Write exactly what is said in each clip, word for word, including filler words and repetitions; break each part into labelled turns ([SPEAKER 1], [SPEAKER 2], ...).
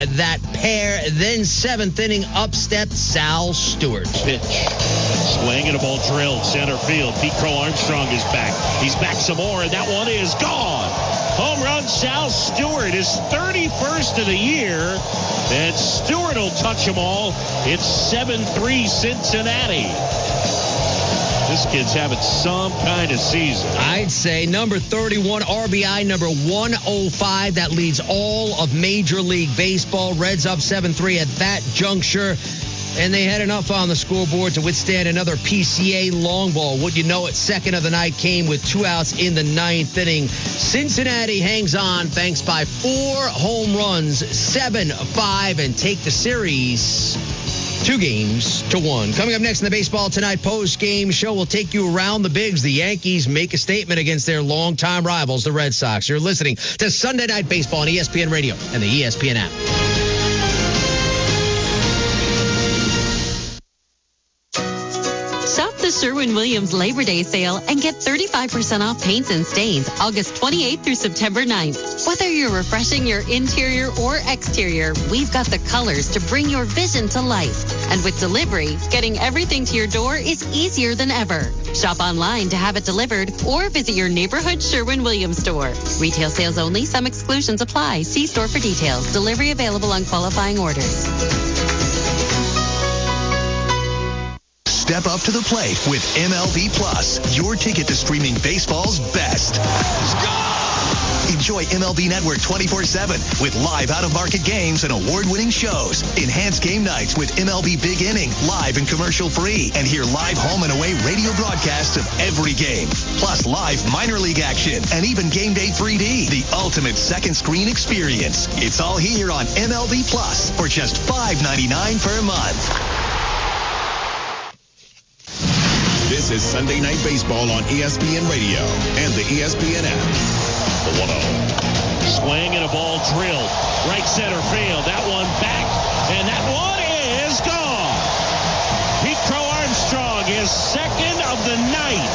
[SPEAKER 1] that pair. Then seventh inning, up stepped Sal Stewart.
[SPEAKER 2] Pitch. Swing and a ball drilled center field. Pete Crow Armstrong is back. He's back some more, and that one is gone. Home run, Sal Stewart, his thirty-first of the year. And Stewart will touch them all. It's seven three Cincinnati. This kid's having some kind of season.
[SPEAKER 1] I'd say number thirty-one, R B I number one oh five. That leads all of Major League Baseball. Reds up seven three at that juncture. And they had enough on the scoreboard to withstand another P C A long ball. Would you know it? Second of the night came with two outs in the ninth inning. Cincinnati hangs on thanks by four home runs, seven five, and take the series two games to one. Coming up next in the Baseball Tonight post-game show, we'll take you around the bigs. The Yankees make a statement against their longtime rivals, the Red Sox. You're listening to Sunday Night Baseball on E S P N Radio and the E S P N app.
[SPEAKER 3] Shop the Sherwin-Williams Labor Day sale and get thirty-five percent off paints and stains August twenty-eighth through September ninth. Whether you're refreshing your interior or exterior, we've got the colors to bring your vision to life. And with delivery, getting everything to your door is easier than ever. Shop online to have it delivered or visit your neighborhood Sherwin-Williams store. Retail sales only. Some exclusions apply. See store for details. Delivery available on qualifying orders.
[SPEAKER 4] Step up to the plate with M L B Plus, your ticket to streaming baseball's best. Enjoy M L B Network twenty-four seven with live out-of-market games and award-winning shows. Enhance game nights with M L B Big Inning, live and commercial-free. And hear live home and away radio broadcasts of every game. Plus live minor league action and even Game Day three D, the ultimate second screen experience. It's all here on M L B Plus for just five ninety-nine per month.
[SPEAKER 5] This is Sunday Night Baseball on E S P N Radio and the E S P N app. The one oh.
[SPEAKER 2] Swing and a ball drilled. Right center field. That one back. And that one is gone. Pete Crow Armstrong is second of the night.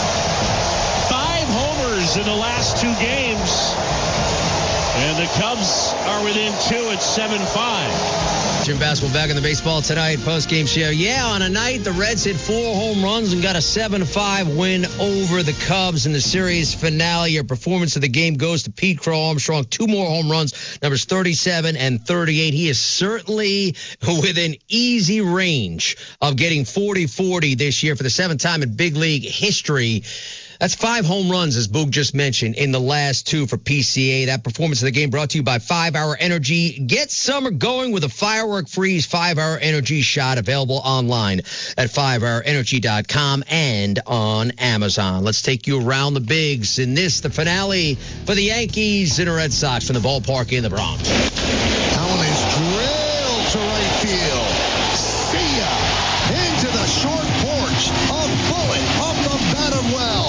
[SPEAKER 2] Five homers in the last two games. And the Cubs are within two at seven five.
[SPEAKER 1] Jim Basketball back in the Baseball Tonight post-game show. Yeah, on a night, the Reds hit four home runs and got a seven five win over the Cubs in the series finale. Your performance of the game goes to Pete Crow Armstrong. Two more home runs, numbers thirty-seven and thirty-eight. He is certainly within easy range of getting forty forty this year for the seventh time in big league history. That's five home runs, as Boog just mentioned, in the last two for P C A. That performance of the game brought to you by five hour Energy. Get summer going with a Firework Freeze five hour Energy shot, available online at five hour energy dot com and on Amazon. Let's take you around the bigs in this, the finale for the Yankees and the Red Sox from the ballpark in the Bronx.
[SPEAKER 6] That one is drilled to right field. See ya! Into the short porch. A bullet up the bat of Wells.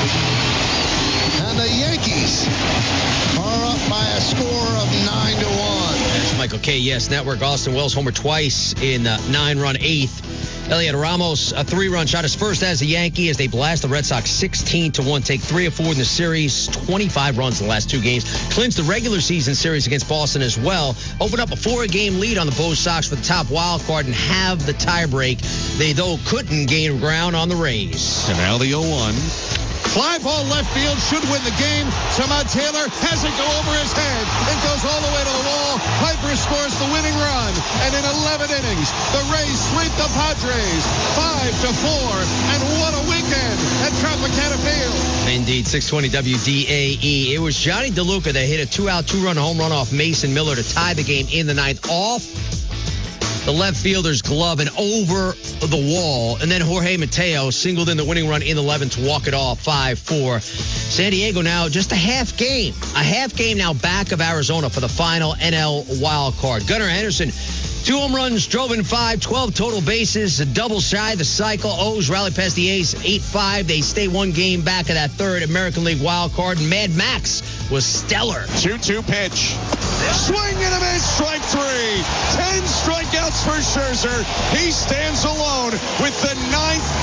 [SPEAKER 6] And the Yankees are up by a score of nine to one.
[SPEAKER 1] There's Michael K. Yes Network. Austin Wells homer twice in the nine-run eighth. Elliot Ramos, a three-run shot, his first as a Yankee as they blast the Red Sox sixteen to one. Take three or four in the series, twenty-five runs in the last two games. Clinched the regular season series against Boston as well. Opened up a four-game lead on the Bo Sox for the top wild card and have the tiebreak. They, though, couldn't gain ground on the Rays.
[SPEAKER 5] And now the oh one.
[SPEAKER 6] Fly ball left field should win the game. Somehow Taylor has it go over his head. It goes all the way to the wall. Piper scores the winning run. And in eleven innings, the Rays sweep the Padres five to four. And what a weekend at Tropicana Field.
[SPEAKER 1] Indeed, six twenty W D A E. It was Johnny DeLuca that hit a two-out, two-run home run off Mason Miller to tie the game in the ninth off the left fielder's glove and over the wall. And then Jorge Mateo singled in the winning run in the eleventh to walk it off five four. San Diego now just a half game. A half game now back of Arizona for the final N L wild card. Gunnar Henderson, two home runs, drove in five, twelve total bases, a double shy the cycle. O's rally past the A's eight five. They stay one game back of that third American League wild card. And Mad Max was stellar.
[SPEAKER 5] two two pitch.
[SPEAKER 6] Swing and a miss, strike three. Ten strikeouts for Scherzer. He stands alone with the ninth most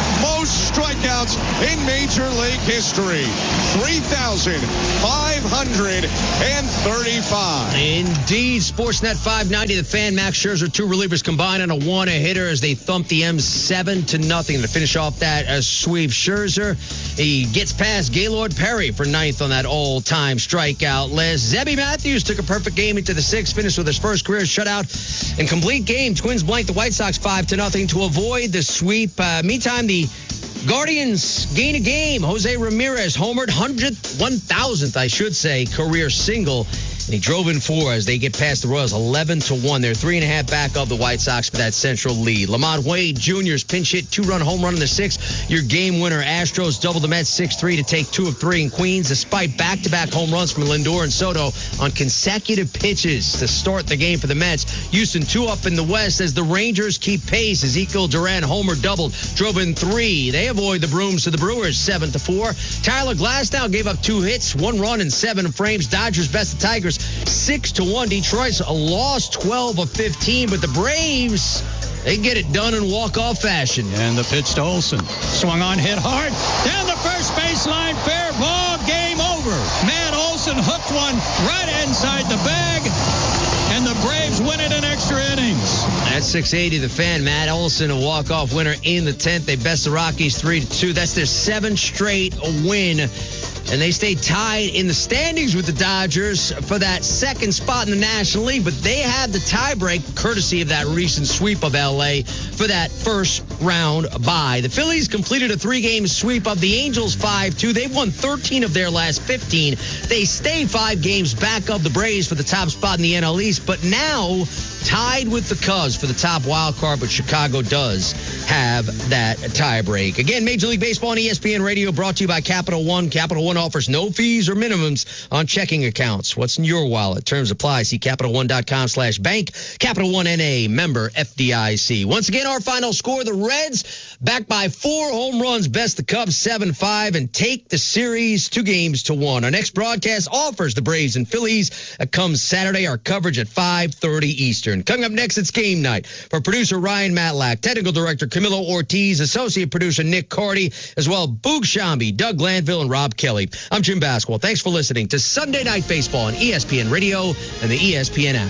[SPEAKER 6] most strikeouts in Major League history. three thousand five hundred thirty-five.
[SPEAKER 1] Indeed. Sportsnet five ninety, the Fan, Max Scherzer, two relievers combined on a one-hitter as they thump the M's seven to nothing to finish off that uh, sweep. Scherzer, he gets past Gaylord Perry for ninth on that all-time strikeout list. Zebby Matthews took a perfect game into the sixth, finished with his first career shutout and complete game. Twins blank the White Sox five to nothing to avoid the sweep. Uh, meantime, the Guardians gain a game. Jose Ramirez homered, hundredth, one thousandth, I should say, career single. And he drove in four as they get past the Royals eleven to one. They're three and a half back of the White Sox for that central lead. Lamont Wade Junior's pinch hit two-run home run in the sixth. Your game winner. Astros doubled the Mets six three to take two of three in Queens, despite back-to-back home runs from Lindor and Soto on consecutive pitches to start the game for the Mets. Houston two up in the West as the Rangers keep pace. Ezekiel Duran homer doubled, drove in three. They avoid the Brooms to the Brewers seven to four. Tyler Glasnow gave up two hits, one run and seven frames. Dodgers best the Tigers six to one. Detroit's lost twelve of fifteen, but the Braves, they get it done in walk-off fashion.
[SPEAKER 7] And the pitch to Olsen. Swung on, hit hard. Down the first baseline. Fair ball. Game over. Matt Olsen hooked one right inside the bag. And the Braves win it in extra innings.
[SPEAKER 1] At six eighty, the Fan, Matt Olsen, a walk-off winner in the tenth. They best the Rockies three to two. That's their seventh straight win. And they stay tied in the standings with the Dodgers for that second spot in the National League. But they have the tiebreak, courtesy of that recent sweep of L A, for that first round bye. The Phillies completed a three-game sweep of the Angels five two. They've won thirteen of their last fifteen. They stay five games back of the Braves for the top spot in the N L East. But now tied with the Cubs for the top wild card, but Chicago does have that tiebreak. Again, Major League Baseball on E S P N Radio, brought to you by Capital One. Capital One offers no fees or minimums on checking accounts. What's in your wallet? Terms apply. See Capital One dot com slash bank. Capital One N A, member F D I C. Once again, our final score, the Reds back by four home runs, best the Cubs seven five, and take the series two games to one. Our next broadcast offers the Braves and Phillies. It comes Saturday, our coverage at five thirty Eastern. Coming up next, it's game night. For producer Ryan Matlack, technical director Camilo Ortiz, associate producer Nick Carty, as well Boog Shambi, Doug Glanville, and Rob Kelly. I'm Jim Basquel. Thanks for listening to Sunday Night Baseball on E S P N Radio and the E S P N app.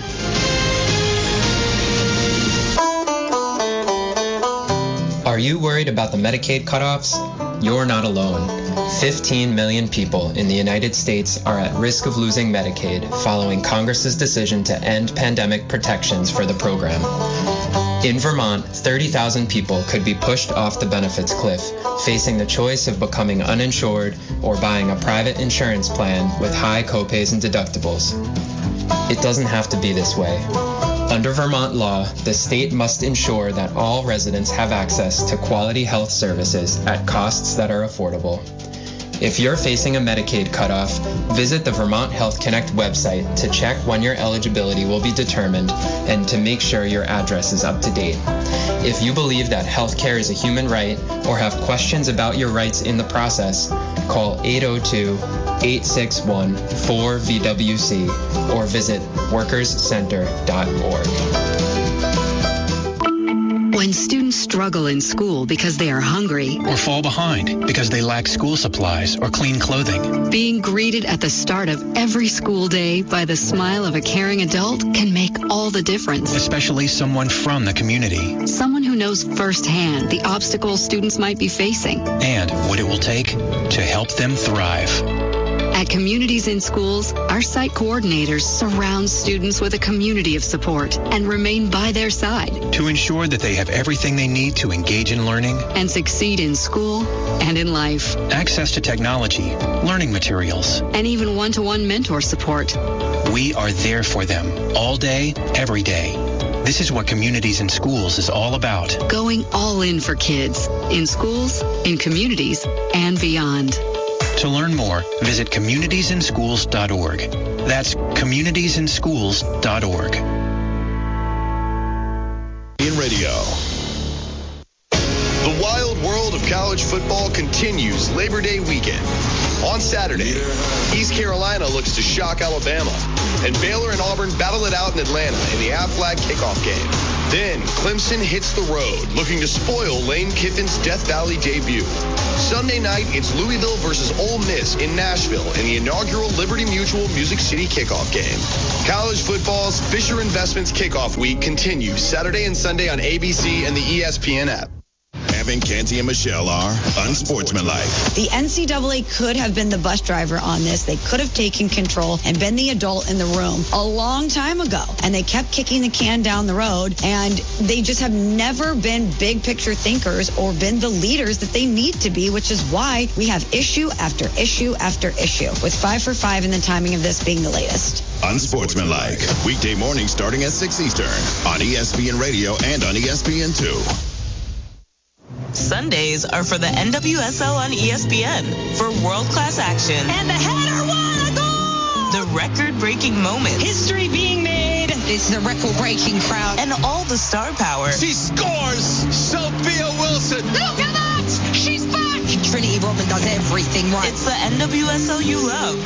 [SPEAKER 8] Are you worried about the Medicaid cutoffs? You're not alone. fifteen million people in the United States are at risk of losing Medicaid following Congress's decision to end pandemic protections for the program. In Vermont, thirty thousand people could be pushed off the benefits cliff, facing the choice of becoming uninsured or buying a private insurance plan with high copays and deductibles. It doesn't have to be this way. Under Vermont law, the state must ensure that all residents have access to quality health services at costs that are affordable. If you're facing a Medicaid cutoff, visit the Vermont Health Connect website to check when your eligibility will be determined and to make sure your address is up to date. If you believe that health care is a human right or have questions about your rights in the process, call eight oh two, eight six one, four V W C or visit workers center dot org.
[SPEAKER 9] When students struggle in school because they are hungry
[SPEAKER 10] or fall behind because they lack school supplies or clean clothing,
[SPEAKER 9] being greeted at the start of every school day by the smile of a caring adult can make all the difference.
[SPEAKER 10] Especially someone from the community.
[SPEAKER 9] Someone who knows firsthand the obstacles students might be facing
[SPEAKER 10] and what it will take to help them thrive.
[SPEAKER 9] At Communities in Schools, our site coordinators surround students with a community of support and remain by their side
[SPEAKER 10] to ensure that they have everything they need to engage in learning
[SPEAKER 9] and succeed in school and in life.
[SPEAKER 10] Access to technology, learning materials,
[SPEAKER 9] and even one-to-one mentor support.
[SPEAKER 10] We are there for them all day, every day. This is what Communities in Schools is all about.
[SPEAKER 9] Going all in for kids, in schools, in communities, and beyond.
[SPEAKER 10] To learn more, visit communities in schools dot org. That's communities in schools dot org.
[SPEAKER 5] In radio. The wild world of college football
[SPEAKER 11] continues Labor Day weekend. On Saturday, East Carolina looks to shock Alabama, and Baylor and Auburn battle it out in Atlanta in the Aflac kickoff game. Then, Clemson hits the road, looking to spoil Lane Kiffin's Death Valley debut. Sunday night, it's Louisville versus Ole Miss in Nashville in the inaugural Liberty Mutual Music City kickoff game. College football's Fisher Investments kickoff week continues Saturday and Sunday on A B C and the E S P N app.
[SPEAKER 5] Evan, Canty, and Michelle are unsportsmanlike.
[SPEAKER 12] The N C double A could have been the bus driver on this. They could have taken control and been the adult in the room a long time ago. And they kept kicking the can down the road. And they just have never been big picture thinkers or been the leaders that they need to be, which is why we have issue after issue after issue, with five for five and the timing of this being the latest.
[SPEAKER 5] Unsportsmanlike. Weekday mornings starting at six Eastern on E S P N Radio and on E S P N two.
[SPEAKER 13] Sundays are for the N W S L on E S P N for world-class action.
[SPEAKER 14] And the header won a goal!
[SPEAKER 13] The record-breaking moments.
[SPEAKER 14] History being made. This is a record-breaking crowd.
[SPEAKER 13] And all the star power.
[SPEAKER 6] She scores! Sophia Wilson!
[SPEAKER 14] Look at that! She's back! Trinity Rodman does everything right.
[SPEAKER 13] It's the N W S L you love.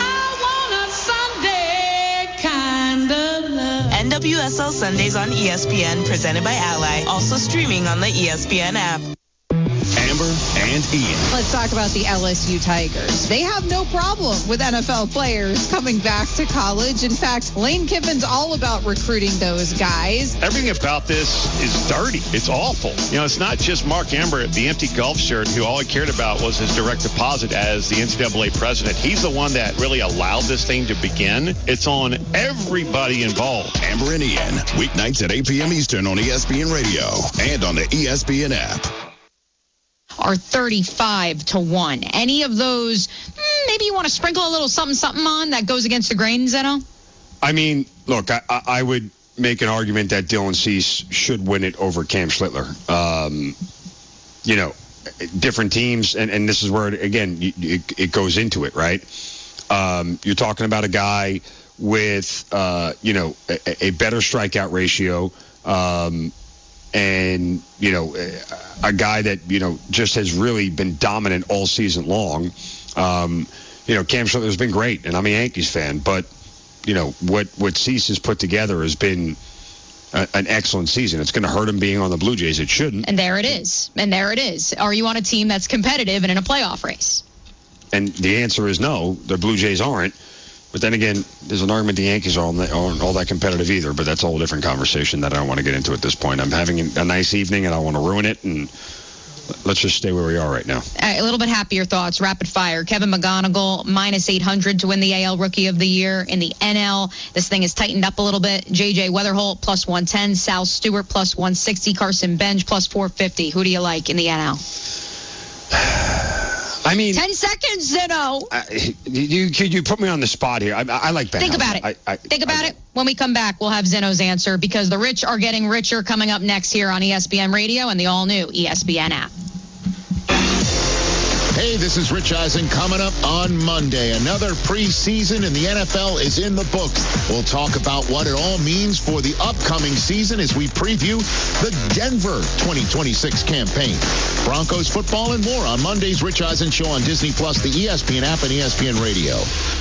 [SPEAKER 14] I want a Sunday kind of love.
[SPEAKER 13] N W S L Sundays on E S P N, presented by Ally. Also streaming on the E S P N app.
[SPEAKER 5] Amber and Ian.
[SPEAKER 15] Let's talk about the L S U Tigers. They have no problem with N F L players coming back to college. In fact, Lane Kiffin's all about recruiting those guys.
[SPEAKER 16] Everything about this is dirty. It's awful. You know, it's not just Mark Amber, the empty golf shirt, who all he cared about was his direct deposit as the N C double A president. He's the one that really allowed this thing to begin. It's on everybody involved.
[SPEAKER 5] Amber and Ian, weeknights at eight p.m. Eastern on E S P N Radio and on the E S P N app.
[SPEAKER 15] Are thirty-five to one. Any of those, maybe you want to sprinkle a little something, something on that goes against the grain, Zeno?
[SPEAKER 17] I mean, look, I, I would make an argument that Dylan Cease should win it over Cam Schlittler. Um, you know, different teams, and, and this is where, it, again, it, it goes into it, right? Um, you're talking about a guy with, uh, you know, a, a better strikeout ratio, um, and, you know, a guy that, you know, just has really been dominant all season long. Um, you know, Cam Schlittler's been great, and I'm a Yankees fan, but, you know, what, what Cease has put together has been a, an excellent season. It's going to hurt him being on the Blue Jays. It shouldn't.
[SPEAKER 15] And there it is. And there it is. Are you on a team that's competitive and in a playoff race?
[SPEAKER 17] And the answer is no, the Blue Jays aren't. But then again, there's an argument the Yankees aren't all that competitive either, but that's a whole different conversation that I don't want to get into at this point. I'm having a nice evening, and I want to ruin it, and let's just stay where we are right now.
[SPEAKER 15] Right, a little bit happier thoughts, rapid fire. Kevin McGonigal, minus eight hundred to win the A L Rookie of the Year. In the N L, this thing is tightened up a little bit. J J Weatherholt, plus one ten. Sal Stewart, plus one sixty. Carson Bench, plus four fifty. Who do you like in the N L?
[SPEAKER 17] I mean,
[SPEAKER 15] ten seconds, Zeno.
[SPEAKER 17] Uh, you, you you put me on the spot here. I, I like Ben.
[SPEAKER 15] Think about it.
[SPEAKER 17] I, I,
[SPEAKER 15] Think about
[SPEAKER 17] I,
[SPEAKER 15] it. When we come back, we'll have Zeno's answer, because the rich are getting richer coming up next here on E S P N Radio and the all-new E S P N app.
[SPEAKER 6] Hey, this is Rich Eisen coming up on Monday. Another preseason in the N F L is in the books. We'll talk about what it all means for the upcoming season as we preview the Denver twenty twenty-six campaign. Broncos football and more on Monday's Rich Eisen Show on Disney Plus, the E S P N app, and E S P N Radio.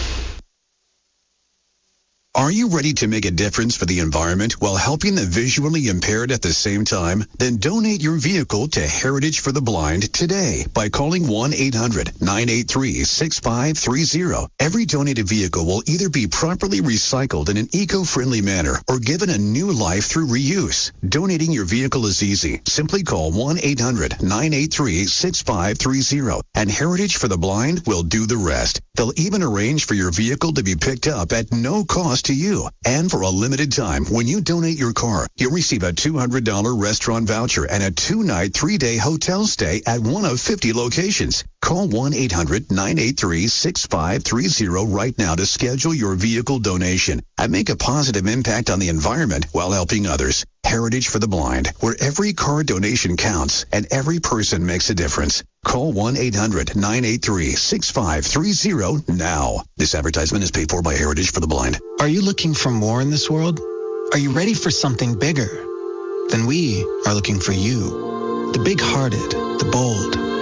[SPEAKER 18] Are you ready to make a difference for the environment while helping the visually impaired at the same time? Then donate your vehicle to Heritage for the Blind today by calling one eight hundred nine eight three six five three zero. Every donated vehicle will either be properly recycled in an eco-friendly manner or given a new life through reuse. Donating your vehicle is easy. Simply call one eight hundred nine eight three six five three zero, and Heritage for the Blind will do the rest. They'll even arrange for your vehicle to be picked up at no cost to you. And for a limited time, when you donate your car, you'll receive a two hundred dollars restaurant voucher and a two-night, three-day hotel stay at one of fifty locations. Call one eight hundred nine eight three six five three zero right now to schedule your vehicle donation and make a positive impact on the environment while helping others. Heritage for the Blind, where every car donation counts and every person makes a difference. Call one eight hundred nine eight three six five three zero now. This advertisement is paid for by Heritage for the Blind.
[SPEAKER 19] Are you looking for more in this world? Are you ready for something bigger? Then we are looking for you. The big-hearted, the bold,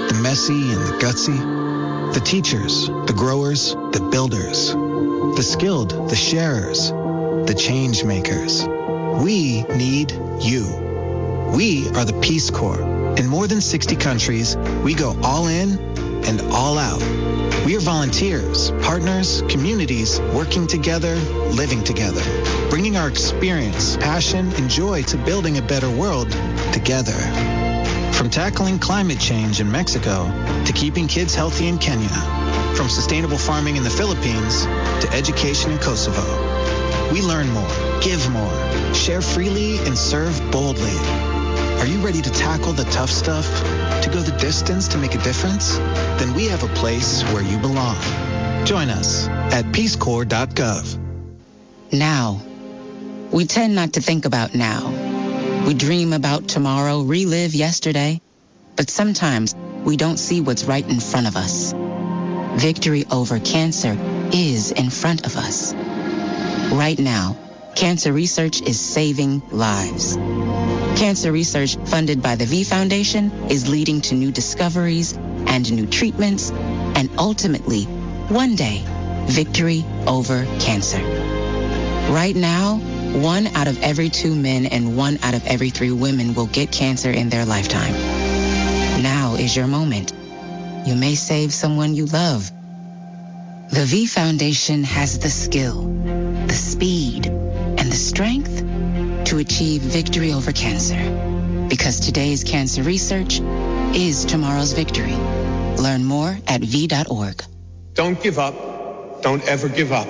[SPEAKER 19] The messy and the gutsy. The teachers, the growers, the builders. The skilled, the sharers, the change makers. We need you. We are the Peace Corps. In more than sixty countries, we go all in and all out. We are volunteers, partners, communities, working together, living together, bringing our experience, passion, and joy to building a better world together. From tackling climate change in Mexico to keeping kids healthy in Kenya, from sustainable farming in the Philippines to education in Kosovo. We learn more, give more, share freely, and serve boldly. Are you ready to tackle the tough stuff? To go the distance to make a difference? Then we have a place where you belong. Join us at peace corps dot gov.
[SPEAKER 20] Now. We tend not to think about now. We dream about tomorrow, relive yesterday. But sometimes we don't see what's right in front of us. Victory over cancer is in front of us. Right now, cancer research is saving lives. Cancer research funded by the V Foundation is leading to new discoveries and new treatments, and ultimately, one day, victory over cancer. Right now, one out of every two men and one out of every three women will get cancer in their lifetime. Now is your moment. You may save someone you love. The V Foundation has the skill, the speed, and the strength to achieve victory over cancer. Because today's cancer research is tomorrow's victory. Learn more at v dot org.
[SPEAKER 21] Don't give up. Don't ever give up.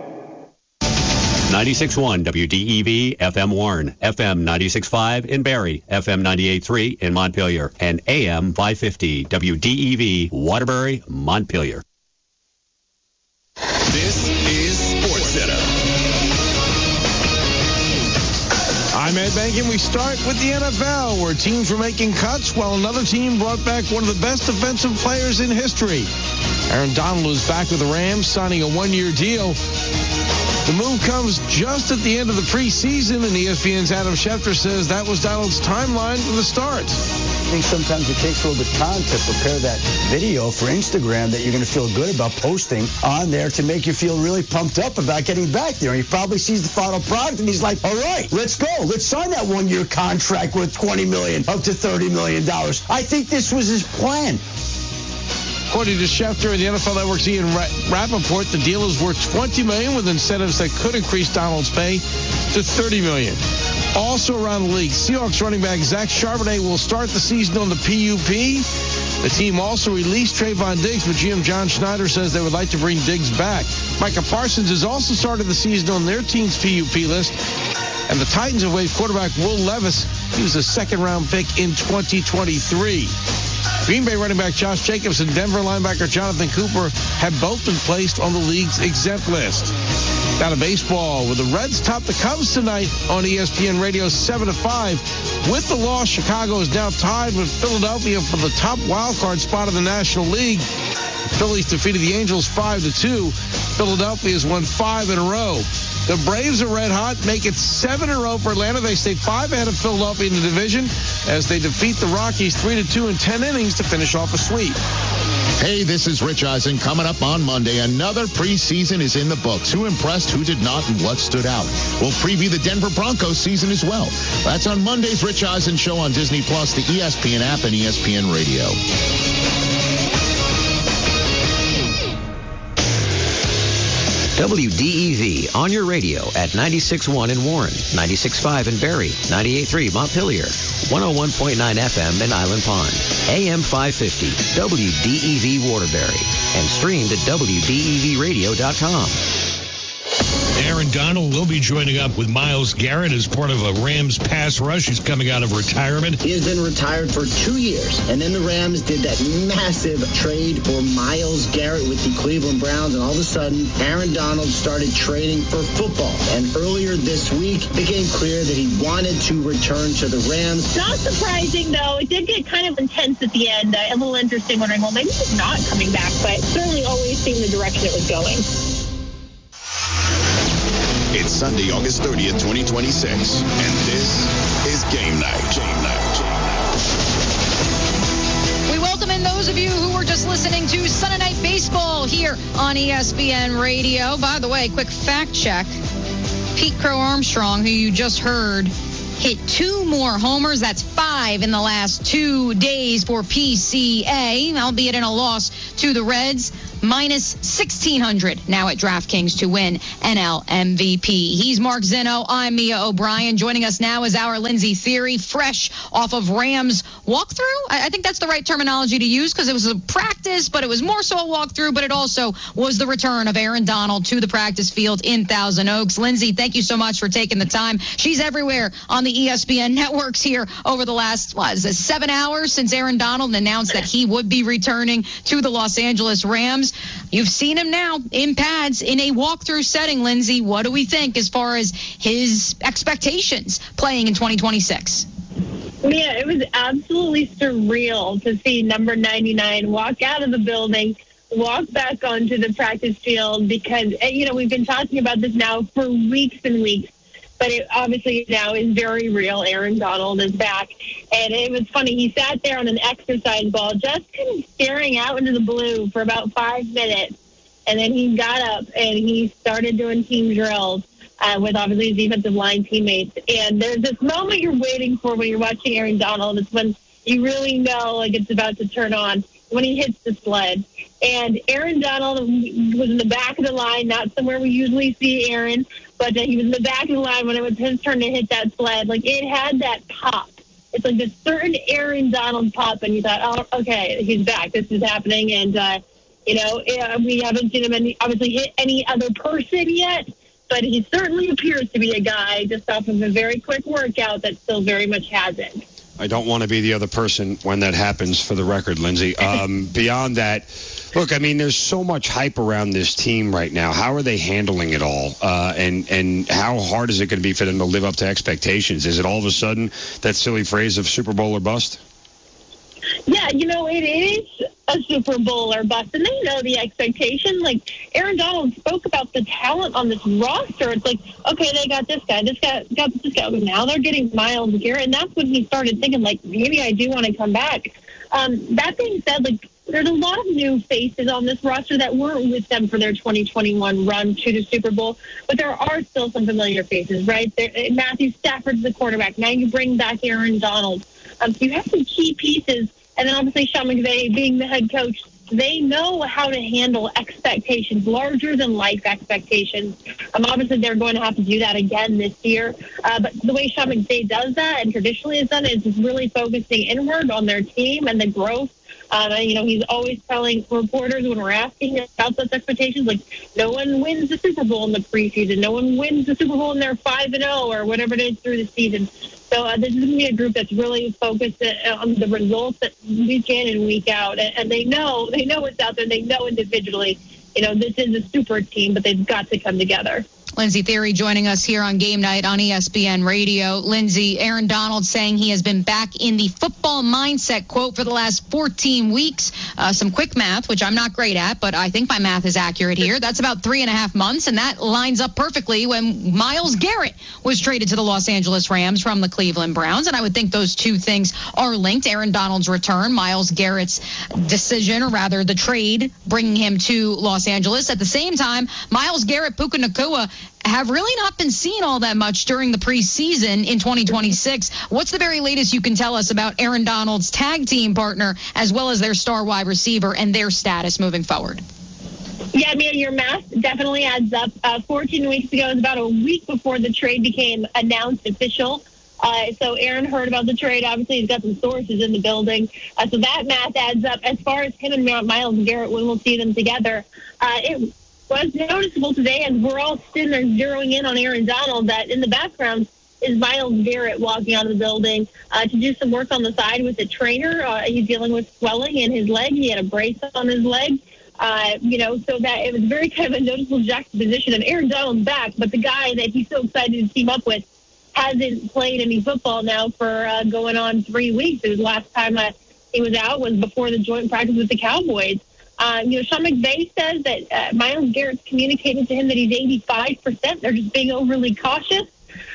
[SPEAKER 22] ninety-six point one W D E V F M Warren, F M ninety-six point five in Barrie, F M ninety-eight point three in Montpelier, and A M five fifty W D E V Waterbury, Montpelier.
[SPEAKER 5] This is SportsCenter.
[SPEAKER 23] I'm Ed Bankin. We start with the N F L, where teams were making cuts while another team brought back one of the best defensive players in history. Aaron Donald is back with the Rams, signing a one-year deal. The move comes just at the end of the preseason, and E S P N's Adam Schefter says that was Donald's timeline from the start.
[SPEAKER 24] I think sometimes it takes a little bit of time to prepare that video for Instagram that you're going to feel good about posting on there to make you feel really pumped up about getting back there. And he probably sees the final product, and he's like, all right, let's go. Let's sign that one-year contract worth twenty million dollars up to thirty million dollars. I think this was his plan.
[SPEAKER 23] According to Schefter and the N F L Network's Ian Rappaport, the deal is worth twenty million dollars with incentives that could increase Donald's pay to thirty million dollars. Also around the league, Seahawks running back Zach Charbonnet will start the season on the P U P. The team also released Trayvon Diggs, but G M John Schneider says they would like to bring Diggs back. Micah Parsons has also started the season on their team's P U P list. And the Titans have waived quarterback Will Levis. He was a second-round pick in twenty twenty-three. Green Bay running back Josh Jacobs and Denver linebacker Jonathan Cooper have both been placed on the league's exempt list. Now to baseball, where the Reds top the Cubs tonight on E S P N Radio seven to five. With the loss, Chicago is now tied with Philadelphia for the top wild card spot in the National League. The Phillies defeated the Angels five to two. Philadelphia has won five in a row. The Braves are red hot, make it seven in a row for Atlanta. They stay five ahead of Philadelphia in the division as they defeat the Rockies three to two in ten innings to finish off a sweep.
[SPEAKER 25] Hey, this is Rich Eisen. Coming up on Monday, another preseason is in the books. Who impressed, who did not, and what stood out? We'll preview the Denver Broncos season as well. That's on Monday's Rich Eisen Show on Disney Plus, the E S P N app, and E S P N Radio.
[SPEAKER 26] W D E V on your radio at ninety-six point one in Warren, ninety-six point five in Barrie, ninety-eight point three Montpelier, one oh one point nine F M in Island Pond, A M five fifty, W D E V Waterbury, and streamed at W D E V radio dot com.
[SPEAKER 27] Aaron Donald will be joining up with Myles Garrett as part of a Rams pass rush. He's coming out of retirement.
[SPEAKER 28] He has been retired for two years, and then the Rams did that massive trade for Myles Garrett with the Cleveland Browns, and all of a sudden, Aaron Donald started trading for football. And earlier this week, it became clear that he wanted to return to the Rams.
[SPEAKER 29] Not surprising, though. It did get kind of intense at the end. Uh, a little interesting, wondering, well, maybe he's not coming back, but certainly always seemed the direction it was going.
[SPEAKER 5] It's Sunday, August thirtieth, twenty twenty-six, and this is Game Night. Game Night.
[SPEAKER 15] We welcome in those those of you who were just listening to Sunday Night Baseball here on E S P N Radio. By the way, quick fact check. Pete Crow Armstrong, who you just heard, hit two more homers. That's five in the last two days for P C A, albeit in a loss to the Reds. Minus sixteen hundred now at DraftKings to win N L M V P. He's Mark Zinno. I'm Mia O'Brien. Joining us now is our Lindsey Theory, fresh off of Rams walkthrough. I, I think that's the right terminology to use because it was a practice, but it was more so a walkthrough, but it also was the return of Aaron Donald to the practice field in Thousand Oaks. Lindsey, thank you so much for taking the time. She's everywhere on the E S P N networks here over the last, what is it, seven hours since Aaron Donald announced that he would be returning to the Los Angeles Rams. You've seen him now in pads in a walkthrough setting, Lindsey. What do we think as far as his expectations playing in twenty twenty-six?
[SPEAKER 29] Yeah, it was absolutely surreal to see number ninety-nine walk out of the building, walk back onto the practice field because, you know, we've been talking about this now for weeks and weeks. But it obviously now is very real. Aaron Donald is back. And it was funny. He sat there on an exercise ball just kind of staring out into the blue for about five minutes. And then he got up and he started doing team drills uh, with obviously his defensive line teammates. And there's this moment you're waiting for when you're watching Aaron Donald. It's when you really know like it's about to turn on, when he hits the sled. And Aaron Donald was in the back of the line, not somewhere we usually see Aaron, but uh, he was in the back of the line when it was his turn to hit that sled. Like, it had that pop. It's like this certain Aaron Donald pop, and you thought, oh, okay, he's back. This is happening. And, uh, you know, we haven't seen him any, obviously hit any other person yet, but he certainly appears to be a guy just off of a very quick workout that still very much has it.
[SPEAKER 17] I don't want to be the other person when that happens, for the record, Lindsey. Um, beyond that, look, I mean, there's so much hype around this team right now. How are they handling it all? Uh, and, and how hard is it going to be for them to live up to expectations? Is it all of a sudden that silly phrase of Super Bowl or bust?
[SPEAKER 29] Yeah, you know, it is a Super Bowl or bust, and they know the expectation. Like, Aaron Donald spoke about the talent on this roster. It's like, okay, they got this guy, this guy, got this guy, but now they're getting Myles Garrett, and that's when he started thinking, like, maybe I do want to come back. Um, that being said, like, there's a lot of new faces on this roster that weren't with them for their twenty twenty-one run to the Super Bowl, but there are still some familiar faces, right? There, Matthew Stafford's the quarterback. Now you bring back Aaron Donald. Um, so you have some key pieces. And then obviously Sean McVay being the head coach, they know how to handle expectations, larger than life expectations. Um, obviously they're going to have to do that again this year. Uh, but the way Sean McVay does that and traditionally has done it is just really focusing inward on their team and the growth. Um, and, you know, he's always telling reporters when we're asking about those expectations, like, no one wins the Super Bowl in the preseason. No one wins the Super Bowl and they're five and oh or whatever it is through the season. So uh, this is going to be a group that's really focused on the results that week in and week out. And, and they know, they know what's out there. They know individually, you know, this is a super team, but they've got to come together.
[SPEAKER 15] Lindsey Theory joining us here on Game Night on E S P N Radio. Lindsey, Aaron Donald saying he has been back in the football mindset, quote, for the last fourteen weeks. Uh, some quick math, which I'm not great at, but I think my math is accurate here. That's about three and a half months, and that lines up perfectly when Myles Garrett was traded to the Los Angeles Rams from the Cleveland Browns, and I would think those two things are linked. Aaron Donald's return, Myles Garrett's decision, or rather the trade, bringing him to Los Angeles. At the same time, Myles Garrett, Puka Nacua, have really not been seen all that much during the preseason in twenty twenty-six. What's the very latest you can tell us about Aaron Donald's tag team partner as well as their star wide receiver and their status moving forward?
[SPEAKER 29] Yeah, Mia, your math definitely adds up. Uh, fourteen weeks ago, it was about a week before the trade became announced official. Uh, so Aaron heard about the trade. Obviously, he's got some sources in the building. Uh, so that math adds up. As far as him and Myles Garrett, when we'll see them together, uh, it was noticeable today as we're all sitting there zeroing in on Aaron Donald that in the background is Myles Garrett walking out of the building uh, to do some work on the side with the trainer. Uh, he's dealing with swelling in his leg. He had a brace on his leg. Uh, you know, so that it was very kind of a noticeable juxtaposition of Aaron Donald's back, but the guy that he's so excited to team up with hasn't played any football now for uh, going on three weeks. It was the last time uh, he was out was before the joint practice with the Cowboys. Uh, you know, Sean McVay says that uh, Myles Garrett's communicated to him that he's eighty-five percent. They're just being overly cautious.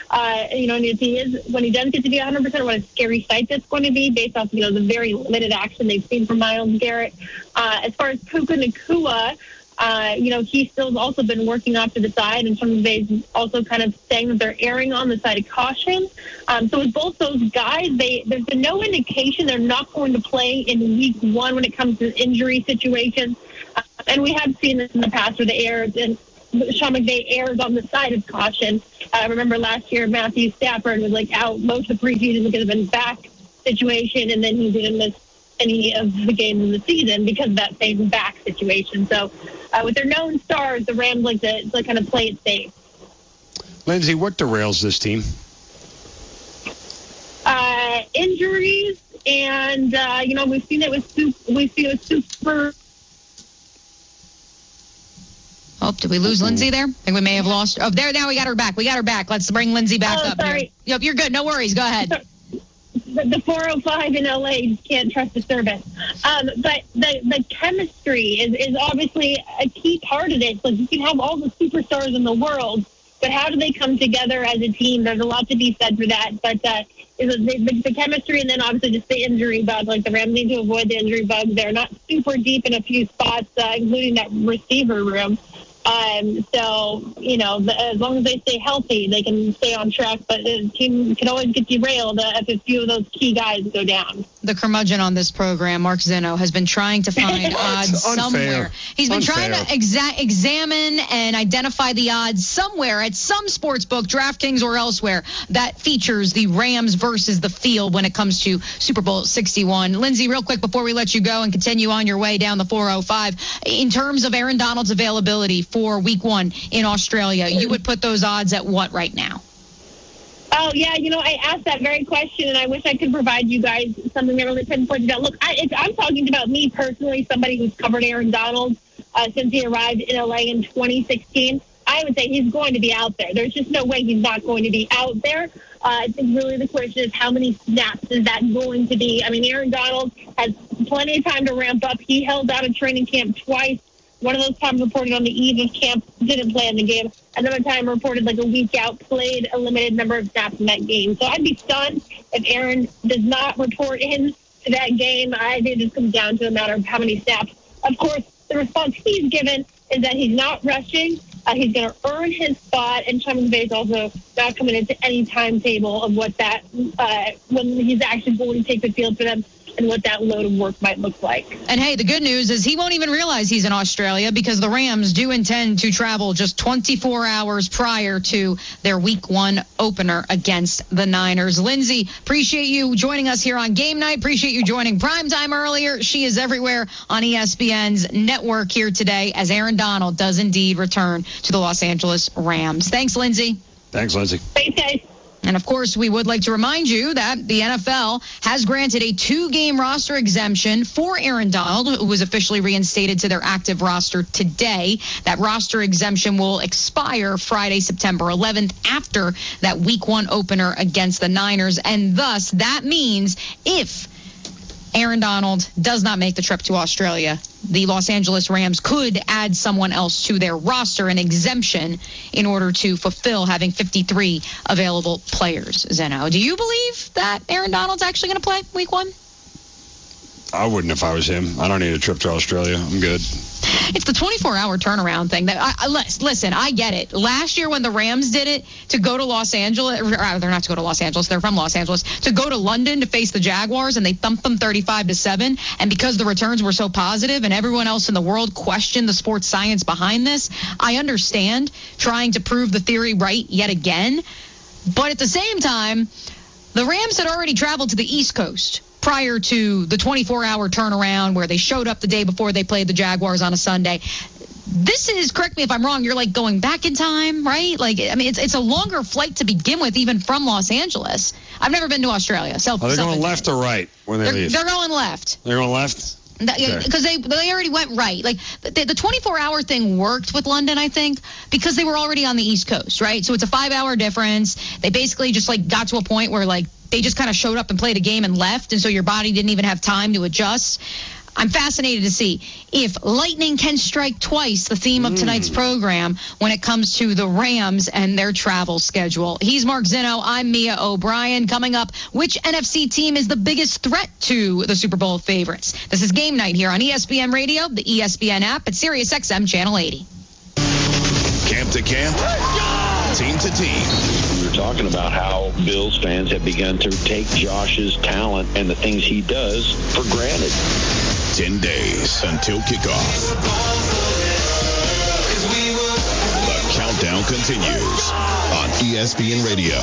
[SPEAKER 29] Uh, you know, and if he is, when he does get to be one hundred percent, what a scary sight that's going to be based off, you know, the very limited action they've seen from Myles Garrett. Uh, as far as Puka Nacua, uh, you know, he's still also been working off to the side, and some of they've also kind of saying that they're erring on the side of caution. Um, so with both those guys, they there's been no indication they're not going to play in week one when it comes to injury situations. Uh, and we have seen this in the past where the errors and Sean McVay errs on the side of caution. I uh, remember last year Matthew Stafford was like out most of the preseason because of his back situation, and then he didn't miss any of the games in the season because of that same back situation. So uh, with their known stars, the Rams like to, to kind of play it safe.
[SPEAKER 17] Lindsay, what derails this team?
[SPEAKER 29] Uh, injuries, and uh, you know we've seen it with super, we've seen it with super.
[SPEAKER 15] Oh, did we lose Lindsay there? I think we may have lost. Oh, there, now we got her back. We got her back. Let's bring Lindsay back
[SPEAKER 29] oh,
[SPEAKER 15] up
[SPEAKER 29] sorry.
[SPEAKER 15] here. Yep, you're good. No worries. Go ahead.
[SPEAKER 29] The, the four oh five in L A, you can't trust the service. Um, but the, the chemistry is, is obviously a key part of this. Like, you can have all the superstars in the world, but how do they come together as a team? There's a lot to be said for that. But uh, is the, the, the chemistry, and then obviously just the injury bug. Like, the Rams need to avoid the injury bug. They're not super deep in a few spots, uh, including that receiver room. Um, so, you know, the, as long as they stay healthy, they can stay on track. But the team can always get derailed uh, if a few of those key guys go down.
[SPEAKER 15] The curmudgeon on this program, Mark Zinno, has been trying to find odds somewhere. He's been
[SPEAKER 17] Unfair.
[SPEAKER 15] trying to exa- examine and identify the odds somewhere at some sports book, DraftKings or elsewhere, that features the Rams versus the field when it comes to Super Bowl sixty-one. Lindsay, real quick before we let you go and continue on your way down the four oh five, in terms of Aaron Donald's availability for week one in Australia, you would put those odds at what right now?
[SPEAKER 29] Oh, yeah, you know, I asked that very question, and I wish I could provide you guys something that really pinpointed out. Look, I, if I'm talking about me personally, somebody who's covered Aaron Donald uh, since he arrived in L A in twenty sixteen, I would say he's going to be out there. There's just no way he's not going to be out there. Uh, I think really the question is how many snaps is that going to be? I mean, Aaron Donald has plenty of time to ramp up. He held out of training camp twice. One of those times reported on the eve of camp, didn't play in the game. Another time reported like a week out, played a limited number of snaps in that game. So I'd be stunned if Aaron does not report in to that game. I think it just comes down to a matter of how many snaps. Of course, the response he's given is that he's not rushing. Uh, he's going to earn his spot, and Sean McVay is also not coming into any timetable of what that, uh, when he's actually going to take the field for them, and what that load of work might look like.
[SPEAKER 15] And hey, the good news is he won't even realize he's in Australia because the Rams do intend to travel just twenty-four hours prior to their week one opener against the Niners. Lindsay, appreciate you joining us here on Game Night. Appreciate you joining Primetime earlier. She is everywhere on E S P N's network here today as Aaron Donald does indeed return to the Los Angeles Rams. Thanks, Lindsay.
[SPEAKER 17] Thanks, Lindsay.
[SPEAKER 29] Thanks, guys.
[SPEAKER 15] And, of course, we would like to remind you that the N F L has granted a two-game roster exemption for Aaron Donald, who was officially reinstated to their active roster today. That roster exemption will expire Friday, September eleventh, after that week one opener against the Niners. And thus, that means if Aaron Donald does not make the trip to Australia, the Los Angeles Rams could add someone else to their roster, an exemption, in order to fulfill having fifty-three available players. Zeno, do you believe that Aaron Donald's actually going to play week one?
[SPEAKER 17] I wouldn't if I was him. I don't need a trip to Australia. I'm good.
[SPEAKER 15] It's the twenty-four hour turnaround thing. That I, I, listen, I get it. Last year when the Rams did it to go to Los Angeles, or they're not to go to Los Angeles, they're from Los Angeles, to go to London to face the Jaguars, and they thumped them thirty-five to seven. And because the returns were so positive and everyone else in the world questioned the sports science behind this, I understand trying to prove the theory right yet again. But at the same time, the Rams had already traveled to the East Coast prior to the twenty-four hour turnaround where they showed up the day before they played the Jaguars on a Sunday. This is, correct me if I'm wrong, you're like going back in time, right? Like, I mean, it's it's a longer flight to begin with, even from Los Angeles. I've never been to Australia. Self,
[SPEAKER 17] Are they going left or right when they
[SPEAKER 15] they're,
[SPEAKER 17] leave?
[SPEAKER 15] They're going left.
[SPEAKER 17] They're going left?
[SPEAKER 15] Because okay. they they already went right. Like, the, the twenty-four hour thing worked with London, I think, because they were already on the East Coast, right? So it's a five hour difference. They basically just, like, got to a point where, like, they just kind of showed up and played a game and left, and so your body didn't even have time to adjust. I'm fascinated to see if lightning can strike twice, the theme of mm. tonight's program, when it comes to the Rams and their travel schedule. He's Mark Zinno. I'm Mia O'Brien. Coming up, which N F C team is the biggest threat to the Super Bowl favorites? This is Game Night here on E S P N Radio, the E S P N app, at Sirius X M Channel eighty.
[SPEAKER 5] Camp to camp, team to team.
[SPEAKER 1] We were talking about how Bills fans have begun to take Josh's talent and the things he does for granted.
[SPEAKER 5] Ten days until kickoff. The countdown continues on E S P N Radio.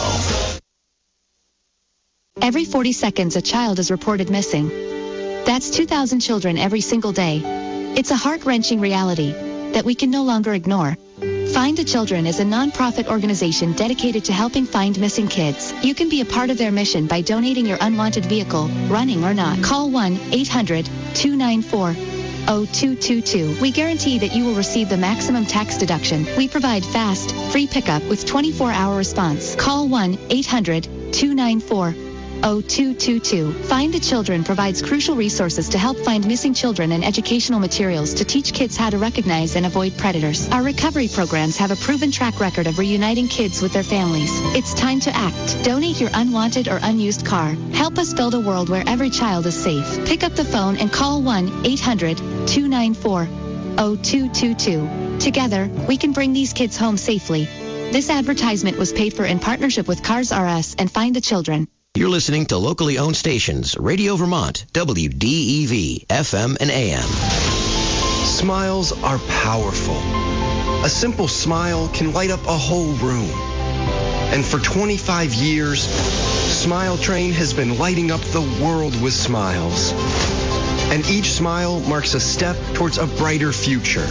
[SPEAKER 2] Every forty seconds, a child is reported missing. That's two thousand children every single day. It's a heart-wrenching reality that we can no longer ignore. Find the Children is a non-profit organization dedicated to helping find missing kids. You can be a part of their mission by donating your unwanted vehicle, running or not. Call one eight hundred two nine four oh two two two. We guarantee that you will receive the maximum tax deduction. We provide fast, free pickup with twenty-four hour response. Call one eight hundred two nine four oh two two two. Find the Children provides crucial resources to help find missing children and educational materials to teach kids how to recognize and avoid predators. Our recovery programs have a proven track record of reuniting kids with their families. It's time to act. Donate your unwanted or unused car. Help us build a world where every child is safe. Pick up the phone and call one eight hundred two nine four oh two two two. Together, we can bring these kids home safely. This advertisement was paid for in partnership with Cars R Us and Find the Children.
[SPEAKER 26] You're listening to locally owned stations, Radio Vermont, W D E V, F M and A M.
[SPEAKER 3] Smiles are powerful. A simple smile can light up a whole room. And for twenty-five years, Smile Train has been lighting up the world with smiles. And each smile marks a step towards a brighter future.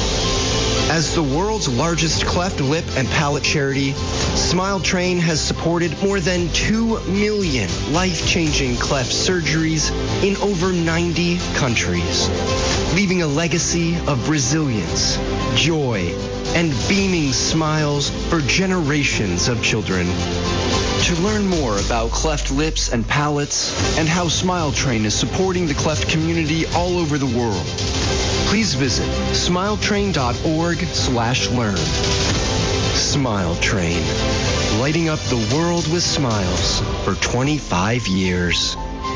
[SPEAKER 3] As the world's largest cleft lip and palate charity, Smile Train has supported more than two million life-changing cleft surgeries in over ninety countries, leaving a legacy of resilience, joy, and beaming smiles for generations of children. To learn more about cleft lips and palates and how Smile Train is supporting the cleft community all over the world, please visit smiletrain.org slash learn. Smile Train, lighting up the world with smiles for twenty-five years.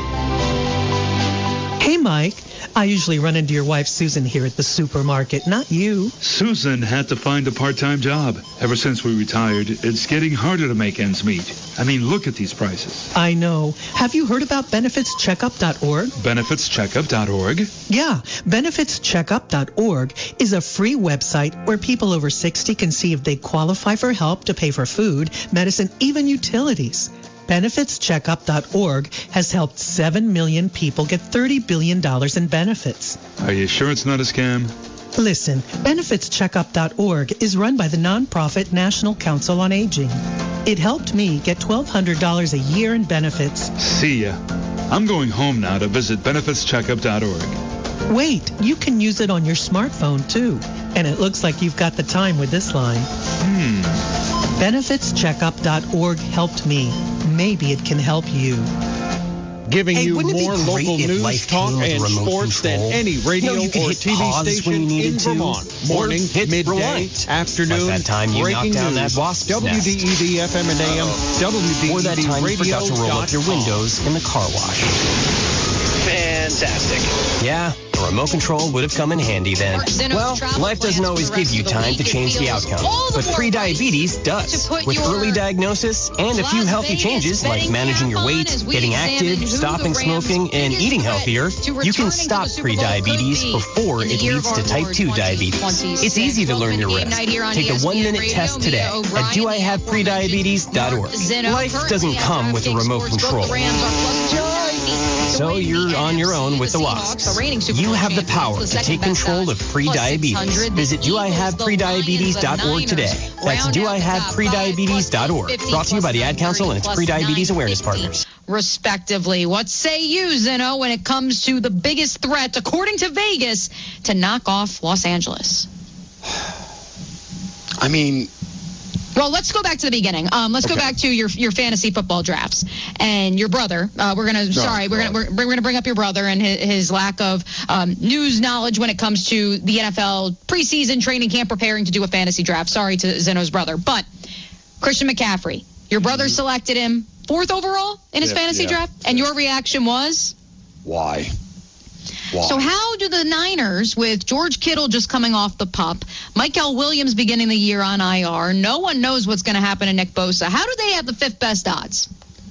[SPEAKER 4] Hey, Mike. I usually run into your wife, Susan, here at the supermarket, not you.
[SPEAKER 7] Susan had to find a part-time job. Ever since we retired, it's getting harder to make ends meet. I mean, look at these prices.
[SPEAKER 4] I know. Have you heard about benefits checkup dot org?
[SPEAKER 7] benefits checkup dot org?
[SPEAKER 4] Yeah. benefits checkup dot org is a free website where people over sixty can see if they qualify for help to pay for food, medicine, even utilities. benefits checkup dot org has helped seven million people get thirty billion dollars in benefits.
[SPEAKER 7] Are you sure it's not a scam?
[SPEAKER 4] Listen, benefits checkup dot org is run by the nonprofit National Council on Aging. It helped me get twelve hundred dollars a year in benefits.
[SPEAKER 7] See ya. I'm going home now to visit benefits checkup dot org.
[SPEAKER 4] Wait, you can use it on your smartphone too. And it looks like you've got the time with this line.
[SPEAKER 7] Hmm.
[SPEAKER 4] benefits checkup dot org helped me. Maybe it can help you.
[SPEAKER 8] Giving
[SPEAKER 4] Hey,
[SPEAKER 8] you
[SPEAKER 4] wouldn't it be
[SPEAKER 8] more
[SPEAKER 4] great
[SPEAKER 8] local
[SPEAKER 4] if
[SPEAKER 8] news,
[SPEAKER 4] life
[SPEAKER 8] talk,
[SPEAKER 4] came with
[SPEAKER 8] and
[SPEAKER 4] remote
[SPEAKER 8] sports
[SPEAKER 4] control?
[SPEAKER 8] than any radio
[SPEAKER 4] No, you could
[SPEAKER 8] or
[SPEAKER 4] hit
[SPEAKER 8] T V
[SPEAKER 4] pause
[SPEAKER 8] station
[SPEAKER 4] when you
[SPEAKER 8] in
[SPEAKER 4] needed to,
[SPEAKER 8] Vermont.
[SPEAKER 4] or
[SPEAKER 8] Morning,
[SPEAKER 4] hit
[SPEAKER 8] midday,
[SPEAKER 4] rewind.
[SPEAKER 8] afternoon,
[SPEAKER 4] Like that time you
[SPEAKER 8] breaking
[SPEAKER 4] knocked down
[SPEAKER 8] news.
[SPEAKER 4] that wasp's
[SPEAKER 8] W D E V F M and A M, W D E V
[SPEAKER 9] Or that time you
[SPEAKER 8] radio
[SPEAKER 9] forgot to roll up your
[SPEAKER 8] dot com.
[SPEAKER 9] windows in the car wash. Fantastic. Yeah, a remote control would have come in handy then. Well, life doesn't always give you time to change the outcome, but pre-diabetes does. With early diagnosis and a few healthy changes like managing your weight, getting active, stopping smoking, and eating healthier, you can stop pre-diabetes before it leads to type two diabetes. It's easy to learn your risk. Take a one-minute test today at do I have prediabetes dot org. Life doesn't come with a remote control. So you're on your own with the wasps. You have the power to take control of pre-diabetes. Visit do I have prediabetes dot org today. That's do I have prediabetes dot org. Brought to you by the Ad Council and its pre-diabetes awareness partners.
[SPEAKER 15] Respectively. What say you, Zinno, when it comes to the biggest threat, according to Vegas, to knock off Los Angeles?
[SPEAKER 17] I mean,
[SPEAKER 15] Well, let's go back to the beginning. Um, let's okay. go back to your your fantasy football drafts and your brother. Uh, we're gonna no, sorry, we're gonna we're, we're gonna bring up your brother and his, his lack of um, news knowledge when it comes to the N F L preseason training camp, preparing to do a fantasy draft. Sorry to Zeno's brother, but Christian McCaffrey, your brother mm-hmm. selected him fourth overall in his yeah, fantasy yeah, draft, and yeah. your reaction was
[SPEAKER 17] why? Why?
[SPEAKER 15] So how do the Niners, with George Kittle just coming off the pup, Michael Williams beginning the year on I R, no one knows what's going to happen to Nick Bosa, how do they have the fifth best odds?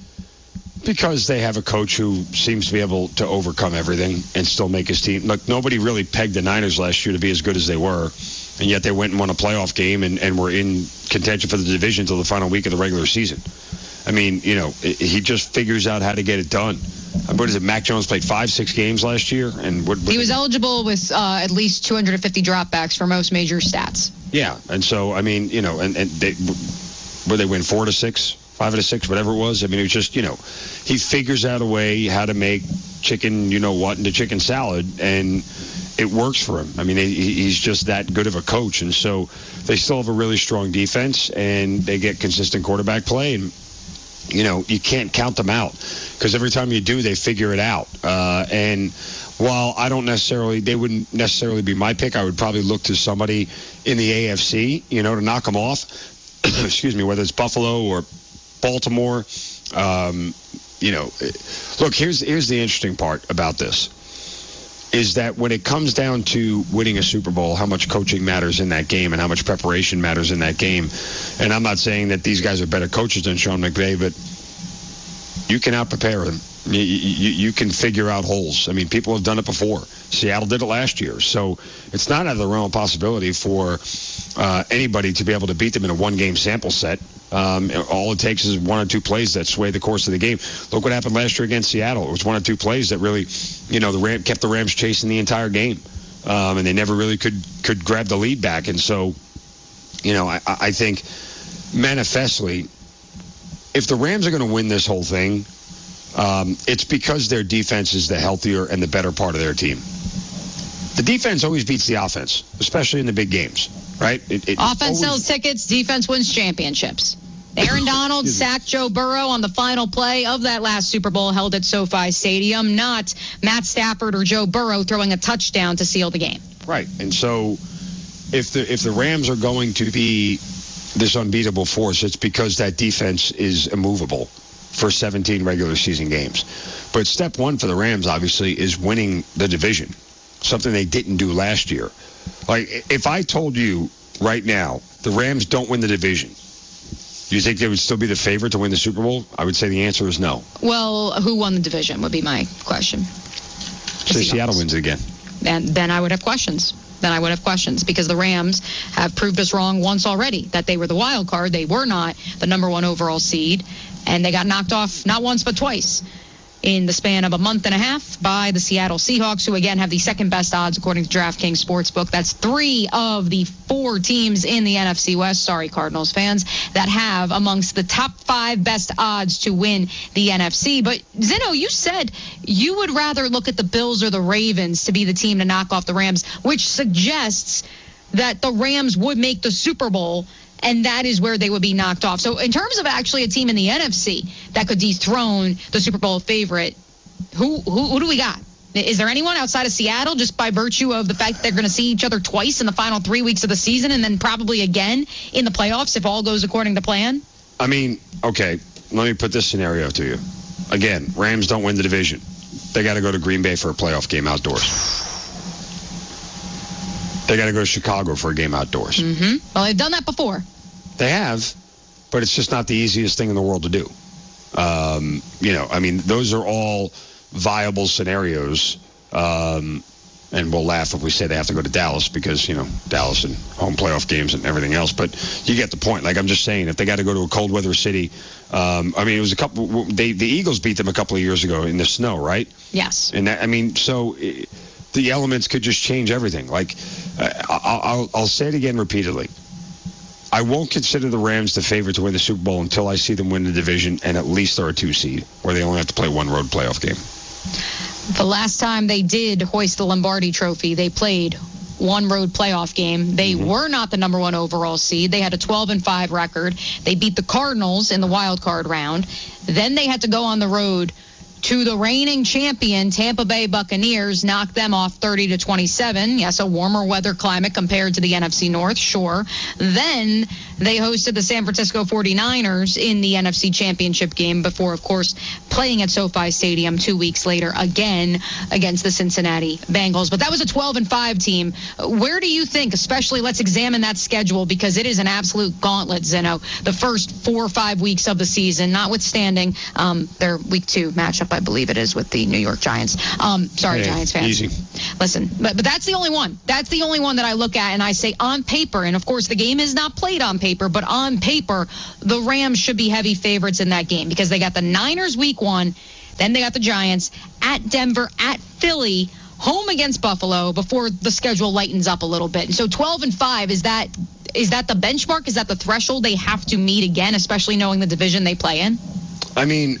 [SPEAKER 17] Because they have a coach who seems to be able to overcome everything and still make his team. Look, nobody really pegged the Niners last year to be as good as they were, and yet they went and won a playoff game and, and were in contention for the division until the final week of the regular season. I mean, you know, he just figures out how to get it done. What is it? Mac Jones played five, six games last year, and what, what
[SPEAKER 15] he was eligible with uh, at least two hundred fifty dropbacks for most major stats.
[SPEAKER 17] Yeah, and so I mean, you know, and and they, where they win four to six, five to six, whatever it was. I mean, it was just, you know, he figures out a way how to make chicken, you know what, into chicken salad, and it works for him. I mean, he, he's just that good of a coach, and so they still have a really strong defense, and they get consistent quarterback play, and you know, you can't count them out because every time you do, they figure it out. Uh, and while I don't necessarily, they wouldn't necessarily be my pick, I would probably look to somebody in the A F C, you know, to knock them off. Excuse me, whether it's Buffalo or Baltimore. Um, you know, look, here's here's the interesting part about this is that when it comes down to winning a Super Bowl, how much coaching matters in that game and how much preparation matters in that game. And I'm not saying that these guys are better coaches than Sean McVay, but you can out-prepare them. You, you, you can figure out holes. I mean, people have done it before. Seattle did it last year. So it's not out of the realm of possibility for uh, anybody to be able to beat them in a one-game sample set. Um, all it takes is one or two plays that sway the course of the game. Look what happened last year against Seattle. It was one or two plays that really, you know, the Ram kept the Rams chasing the entire game, um, and they never really could could grab the lead back. And so, you know, I, I think manifestly, if the Rams are going to win this whole thing, um, it's because their defense is the healthier and the better part of their team. The defense always beats the offense, especially in the big games, right? It, it
[SPEAKER 15] offense
[SPEAKER 17] always...
[SPEAKER 15] sells tickets, defense wins championships. Aaron Donald sacked Joe Burrow on the final play of that last Super Bowl held at SoFi Stadium, not Matt Stafford or Joe Burrow throwing a touchdown to seal the game.
[SPEAKER 17] Right, and so if the if the Rams are going to be this unbeatable force, it's because that defense is immovable for seventeen regular season games. But step one for the Rams, obviously, is winning the division, something they didn't do last year. Like, if I told you right now the Rams don't win the division, do you think they would still be the favorite to win the Super Bowl? I would say the answer is no.
[SPEAKER 15] Well, who won the division would be my question.
[SPEAKER 17] Say Seattle wins it again.
[SPEAKER 15] And then I would have questions. Then I would have questions because the Rams have proved us wrong once already, that they were the wild card. They were not the number one overall seed, and they got knocked off not once but twice in the span of a month and a half by the Seattle Seahawks, who again have the second best odds according to DraftKings Sportsbook. That's three of the four teams in the N F C West, sorry Cardinals fans, that have amongst the top five best odds to win the N F C. But Zeno, you said you would rather look at the Bills or the Ravens to be the team to knock off the Rams, which suggests that the Rams would make the Super Bowl, and that is where they would be knocked off. So in terms of actually a team in the N F C that could dethrone the Super Bowl favorite, who who, who do we got? Is there anyone outside of Seattle, just by virtue of the fact that they're going to see each other twice in the final three weeks of the season and then probably again in the playoffs if all goes according to plan?
[SPEAKER 17] I mean, okay, let me put this scenario to you. Again, Rams don't win the division. They got to go to Green Bay for a playoff game outdoors. They got to go to Chicago for a game outdoors.
[SPEAKER 15] Mm-hmm. Well, they've done that before.
[SPEAKER 17] They have, but it's just not the easiest thing in the world to do. Um, you know, I mean, those are all viable scenarios. Um, and we'll laugh if we say they have to go to Dallas because, you know, Dallas and home playoff games and everything else. But you get the point. Like, I'm just saying, if they got to go to a cold weather city, um, I mean, it was a couple, they, the Eagles beat them a couple of years ago in the snow, right?
[SPEAKER 15] Yes.
[SPEAKER 17] And that, I mean, so it, the elements could just change everything. Like, uh, I'll, I'll, I'll say it again repeatedly. I won't consider the Rams the favorite to win the Super Bowl until I see them win the division and at least they're a two seed where they only have to play one road playoff game.
[SPEAKER 15] The last time they did hoist the Lombardi Trophy, they played one road playoff game. They mm-hmm. were not the number one overall seed. They had a twelve and five record. They beat the Cardinals in the wild card round. Then they had to go on the road to the reigning champion Tampa Bay Buccaneers, knock them off thirty to twenty-seven. Yes, a warmer weather climate compared to the N F C North, sure. Then they hosted the San Francisco forty-niners in the N F C Championship game before, of course, playing at SoFi Stadium two weeks later again against the Cincinnati Bengals. But that was a twelve and five team. Where do you think, especially let's examine that schedule because it is an absolute gauntlet, Zeno, the first four or five weeks of the season, notwithstanding um, their week two matchup, I believe it is, with the New York Giants. Um, sorry,
[SPEAKER 17] hey,
[SPEAKER 15] Giants fans.
[SPEAKER 17] Easy.
[SPEAKER 15] Listen, but, but that's the only one. That's the only one that I look at and I say on paper, and of course the game is not played on paper, but on paper, the Rams should be heavy favorites in that game because they got the Niners week one, then they got the Giants at Denver, at Philly, home against Buffalo before the schedule lightens up a little bit. And so twelve and five, is that is that the benchmark? Is that the threshold they have to meet again, especially knowing the division they play in?
[SPEAKER 17] I mean,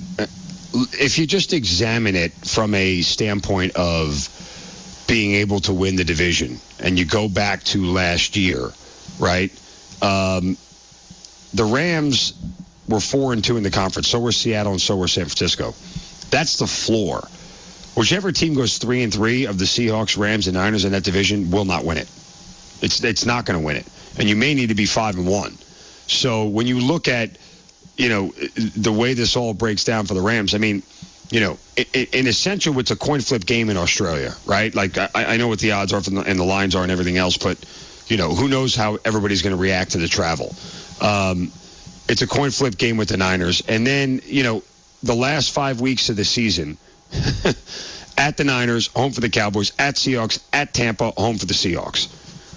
[SPEAKER 17] if you just examine it from a standpoint of being able to win the division, and you go back to last year, right? Um, the Rams were four and two in the conference. So were Seattle, and so were San Francisco. That's the floor. Whichever team goes three and three of the Seahawks, Rams, and Niners in that division will not win it. It's it's not going to win it, and you may need to be five and one. So when you look at, you know, the way this all breaks down for the Rams, I mean, you know, in essential, it's a coin flip game in Australia, right? Like, I, I know what the odds are from the, and the lines are and everything else, but, you know, who knows how everybody's going to react to the travel. Um, it's a coin flip game with the Niners. And then, you know, the last five weeks of the season, at the Niners, home for the Cowboys, at Seahawks, at Tampa, home for the Seahawks.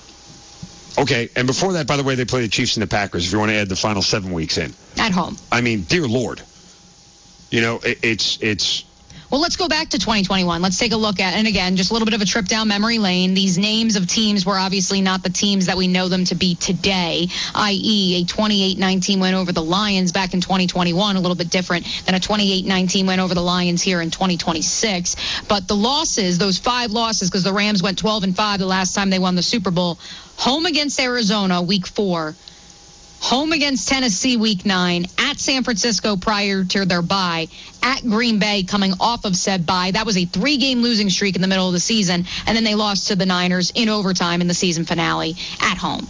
[SPEAKER 17] Okay, and before that, by the way, they play the Chiefs and the Packers, if you want to add the final seven weeks in.
[SPEAKER 15] At home.
[SPEAKER 17] I mean, dear Lord. You know, it, it's it's...
[SPEAKER 15] Well, let's go back to twenty twenty-one. Let's take a look at, and again, just a little bit of a trip down memory lane. These names of teams were obviously not the teams that we know them to be today, that is a twenty-eight nineteen win over the Lions back in twenty twenty-one, a little bit different than a twenty-eight nineteen win over the Lions here in twenty twenty-six. But the losses, those five losses, because the Rams went twelve and five the last time they won the Super Bowl, home against Arizona week four, home against Tennessee week nine, at San Francisco prior to their bye, at Green Bay coming off of said bye. That was a three-game losing streak in the middle of the season, and then they lost to the Niners in overtime in the season finale at home.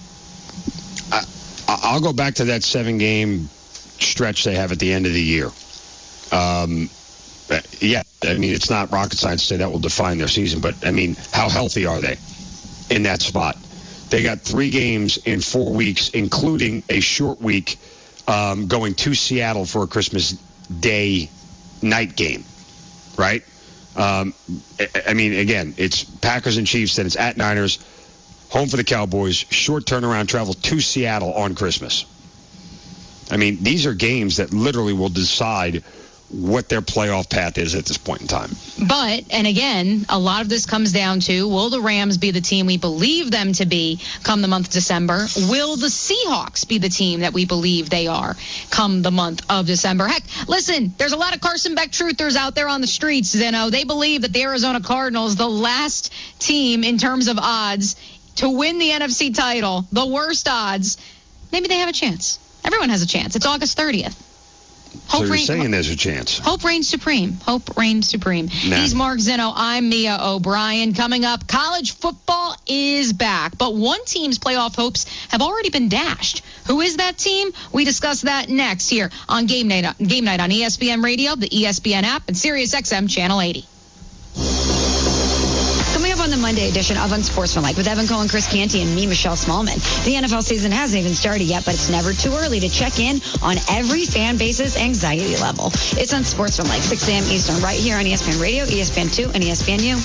[SPEAKER 17] I, I'll go back to that seven-game stretch they have at the end of the year. Um, yeah, I mean, it's not rocket science to say that will define their season, but, I mean, how healthy are they in that spot? They got three games in four weeks, including a short week um, going to Seattle for a Christmas Day night game, right? Um, I, I mean, again, it's Packers and Chiefs, then it's at Niners, home for the Cowboys, short turnaround travel to Seattle on Christmas. I mean, these are games that literally will decide what their playoff path is at this point in time.
[SPEAKER 15] But, and again, a lot of this comes down to, will the Rams be the team we believe them to be come the month of December? Will the Seahawks be the team that we believe they are come the month of December? Heck, listen, there's a lot of Carson Beck truthers out there on the streets, Zeno. They believe that the Arizona Cardinals, the last team in terms of odds to win the N F C title, the worst odds, maybe they have a chance. Everyone has a chance. It's August thirtieth.
[SPEAKER 17] Hope so you're reign, saying hope, there's a chance.
[SPEAKER 15] Hope reigns supreme. Hope reigns supreme. Nah. He's Mark Zeno. I'm Mia O'Brien. Coming up, college football is back. But one team's playoff hopes have already been dashed. Who is that team? We discuss that next here on Game Night, Game Night on E S P N Radio, the E S P N app, and Sirius X M Channel eighty.
[SPEAKER 6] Coming up on the Monday edition of Unsportsmanlike with Evan Cohen, Chris Canty, and me, Michelle Smallman. The N F L season hasn't even started yet, but it's never too early to check in on every fan base's anxiety level. It's Unsportsmanlike, six a.m. Eastern, right here on E S P N Radio, E S P N two, and E S P N U.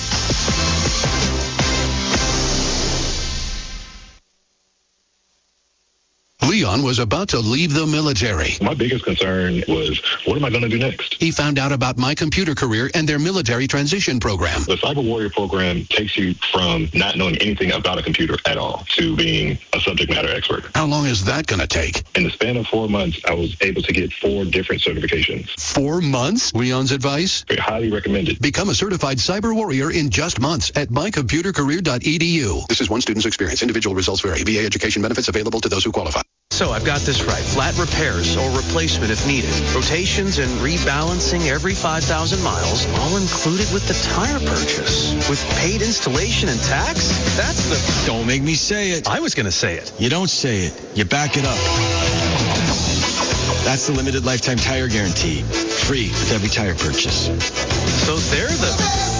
[SPEAKER 5] Leon
[SPEAKER 10] John was about to leave the military.
[SPEAKER 11] My biggest concern was, what am I going to do next?
[SPEAKER 10] He found out about My Computer Career and their military transition program.
[SPEAKER 11] The Cyber Warrior program takes you from not knowing anything about a computer at all to being a subject matter expert.
[SPEAKER 10] How long is that going to take?
[SPEAKER 11] In the span of four months, I was able to get four different certifications.
[SPEAKER 10] Four months? Leon's advice?
[SPEAKER 11] I highly recommend it.
[SPEAKER 10] Become a certified cyber warrior in just months at my computer career dot e d u. This is one student's experience. Individual results vary. V A education benefits available to those who qualify.
[SPEAKER 12] So I've got this right. Flat repairs or replacement if needed. Rotations and rebalancing every five thousand miles, all included with the tire purchase. With paid installation and tax? That's the...
[SPEAKER 23] Don't make me say it.
[SPEAKER 12] I was going to say it.
[SPEAKER 23] You don't say it. You back it up. That's the limited lifetime tire guarantee. Free with every tire purchase.
[SPEAKER 12] So they're the...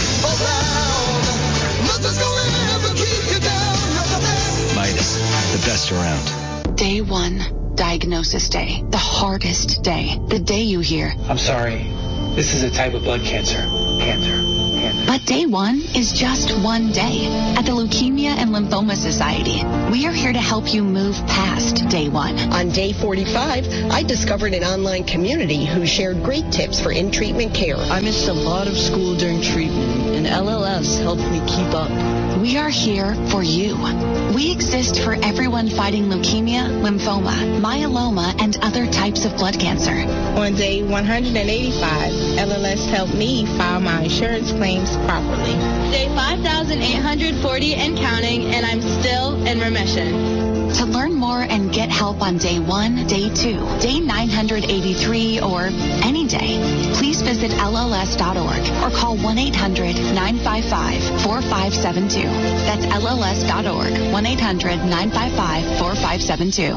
[SPEAKER 24] Midas, the best around.
[SPEAKER 13] Day one, diagnosis day. The hardest day. The day you hear,
[SPEAKER 14] I'm sorry, this is a type of blood cancer. Cancer. Cancer.
[SPEAKER 13] But day one is just one day. At the Leukemia and Lymphoma Society, we are here to help you move past day one.
[SPEAKER 16] On day forty-five, I discovered an online community who shared great tips for in-treatment care.
[SPEAKER 18] I missed a lot of school during treatment, and L L S helped me keep up.
[SPEAKER 13] We are here for you. We exist for everyone fighting leukemia, lymphoma, myeloma, and other types of blood cancer.
[SPEAKER 19] On day one hundred eighty-five, L L S helped me file my insurance claims properly.
[SPEAKER 20] Day five thousand eight hundred forty and counting, and I'm still in remission.
[SPEAKER 13] To learn more and get help on day one, day two, day nine hundred eighty-three, or any day, please visit L L S dot org or call one eight hundred nine five five four five seven two. That's L L S dot org, one eight hundred nine five five four five seven two.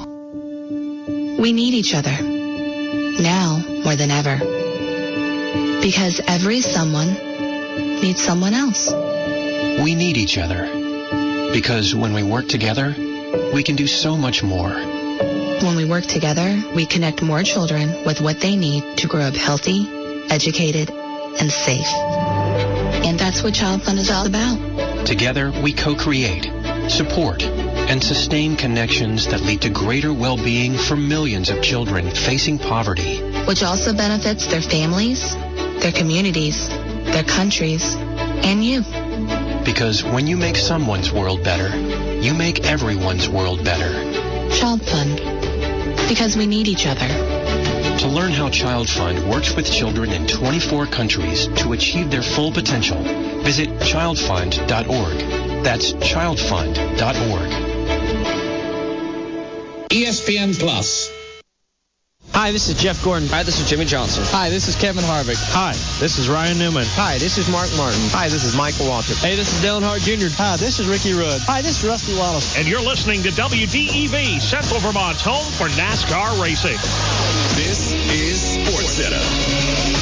[SPEAKER 13] We need each other, now more than ever. Because every someone needs someone else.
[SPEAKER 30] We need each other, because when we work together, we can do so much more.
[SPEAKER 13] When we work together, we connect more children with what they need to grow up healthy, educated, and safe. And that's what Child Fund is all about.
[SPEAKER 30] Together, we co-create, support, and sustain connections that lead to greater well-being for millions of children facing poverty.
[SPEAKER 13] Which also benefits their families, their communities, their countries, and you.
[SPEAKER 30] Because when you make someone's world better, you make everyone's world better.
[SPEAKER 13] Child Fund. Because we need each other.
[SPEAKER 30] To learn how Child Fund works with children in twenty-four countries to achieve their full potential, visit child fund dot org. That's child fund dot org.
[SPEAKER 31] E S P N Plus.
[SPEAKER 32] Hi, this is Jeff Gordon.
[SPEAKER 33] Hi, this is Jimmy Johnson.
[SPEAKER 32] Hi, this is Kevin Harvick.
[SPEAKER 23] Hi, this is Ryan Newman.
[SPEAKER 33] Hi, this is Mark Martin.
[SPEAKER 34] Hi, this is Michael Waltrip.
[SPEAKER 32] Hey, this is Dale Hart Junior
[SPEAKER 34] Hi, this is Ricky Rudd.
[SPEAKER 35] Hi, this is Rusty Wallace.
[SPEAKER 36] And you're listening to W D E V, Central Vermont's home for NASCAR racing.
[SPEAKER 5] This is SportsCenter.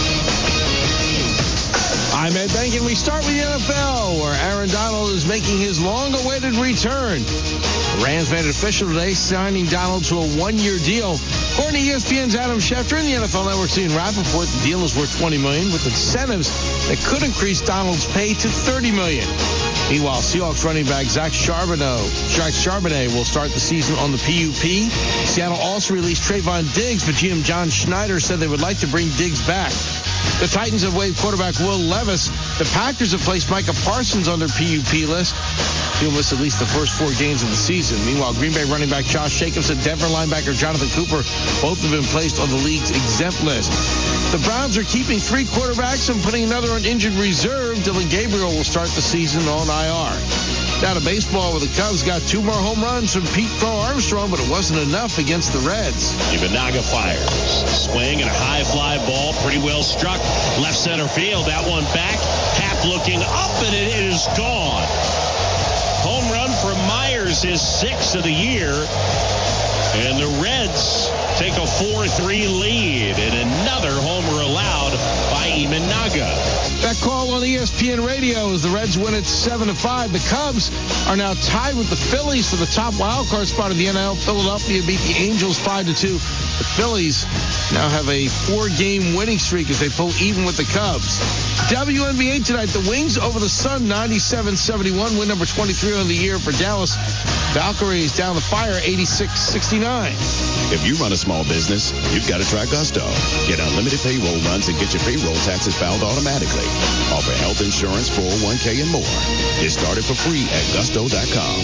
[SPEAKER 23] I'm Ed Bank, and we start with the N F L, where Aaron Donald is making his long-awaited return. The Rams made it official today, signing Donald to a one-year deal. According to E S P N's Adam Schefter and the N F L Network's Ian Rappaport, the deal is worth twenty million dollars with incentives that could increase Donald's pay to thirty million dollars. Meanwhile, Seahawks running back Zach Charbonnet, Zach Charbonnet will start the season on the P U P. Seattle also released Trayvon Diggs, but G M John Schneider said they would like to bring Diggs back. The Titans have waived quarterback Will Levis. The Packers have placed Micah Parsons on their P U P list. He'll miss at least the first four games of the season. Meanwhile, Green Bay running back Josh Jacobs and Denver linebacker Jonathan Cooper both have been placed on the league's exempt list. The Browns are keeping three quarterbacks and putting another on injured reserve. Dylan Gabriel will start the season on I R. Down to baseball, where the Cubs got two more home runs from Pete Crow Armstrong, but it wasn't enough against the Reds.
[SPEAKER 37] Imanaga fires. Swing and a high fly ball, pretty well struck. Left center field, that one back. Happ looking up, and it is gone. Home run for Myers, his sixth of the year. And the Reds take a four three lead, and another homer allowed by Imanaga.
[SPEAKER 23] That call on E S P N Radio as the Reds win it seven to five. The Cubs are now tied with the Phillies for the top wild card spot of the N L. Philadelphia beat the Angels five to two. The Phillies now have a four-game winning streak as they pull even with the Cubs. W N B A tonight, the Wings over the Sun, ninety-seven seventy-one. Win number twenty-three on the year for Dallas. Valkyries down the Fire, eighty-six sixty-nine.
[SPEAKER 5] If you run a small business, you've got to try Gusto. Get unlimited payroll runs and get your payroll taxes filed automatically. Offer health insurance, four oh one k, and more. Get started for free at gusto dot com.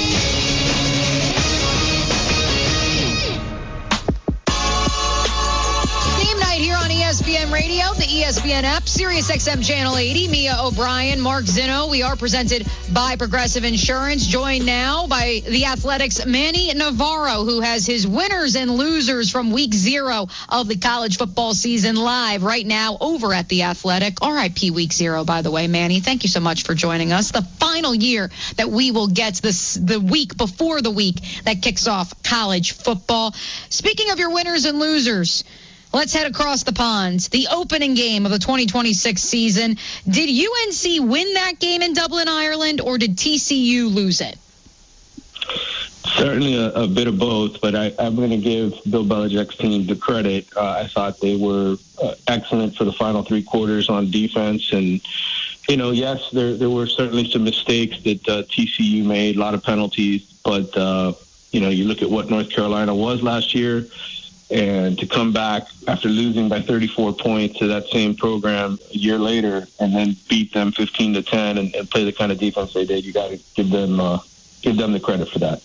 [SPEAKER 6] Here on E S P N Radio, the E S P N app, Sirius X M Channel eighty, Mia O'Brien, Mark Zinno. We are presented by Progressive Insurance, joined now by the Athletics' Manny Navarro, who has his winners and losers from week zero of the college football season live right now over at the Athletic. R I P week zero, by the way, Manny. Thank you so much for joining us. The final year that we will get this the week before the week that kicks off college football. Speaking of your winners and losers, let's head across the pond. The opening game of the twenty twenty-six season. Did U N C win that game in Dublin, Ireland, or did T C U lose it?
[SPEAKER 1] Certainly a, a bit of both, but I, I'm going to give Bill Belichick's team the credit. Uh, I thought they were uh, excellent for the final three quarters on defense. And, you know, yes, there, there were certainly some mistakes that uh, T C U made, a lot of penalties. But, uh, you know, you look at what North Carolina was last year, and to come back after losing by thirty-four points to that same program a year later and then beat them fifteen to ten and, and play the kind of defense they did, you got to give them uh, give them the credit for that.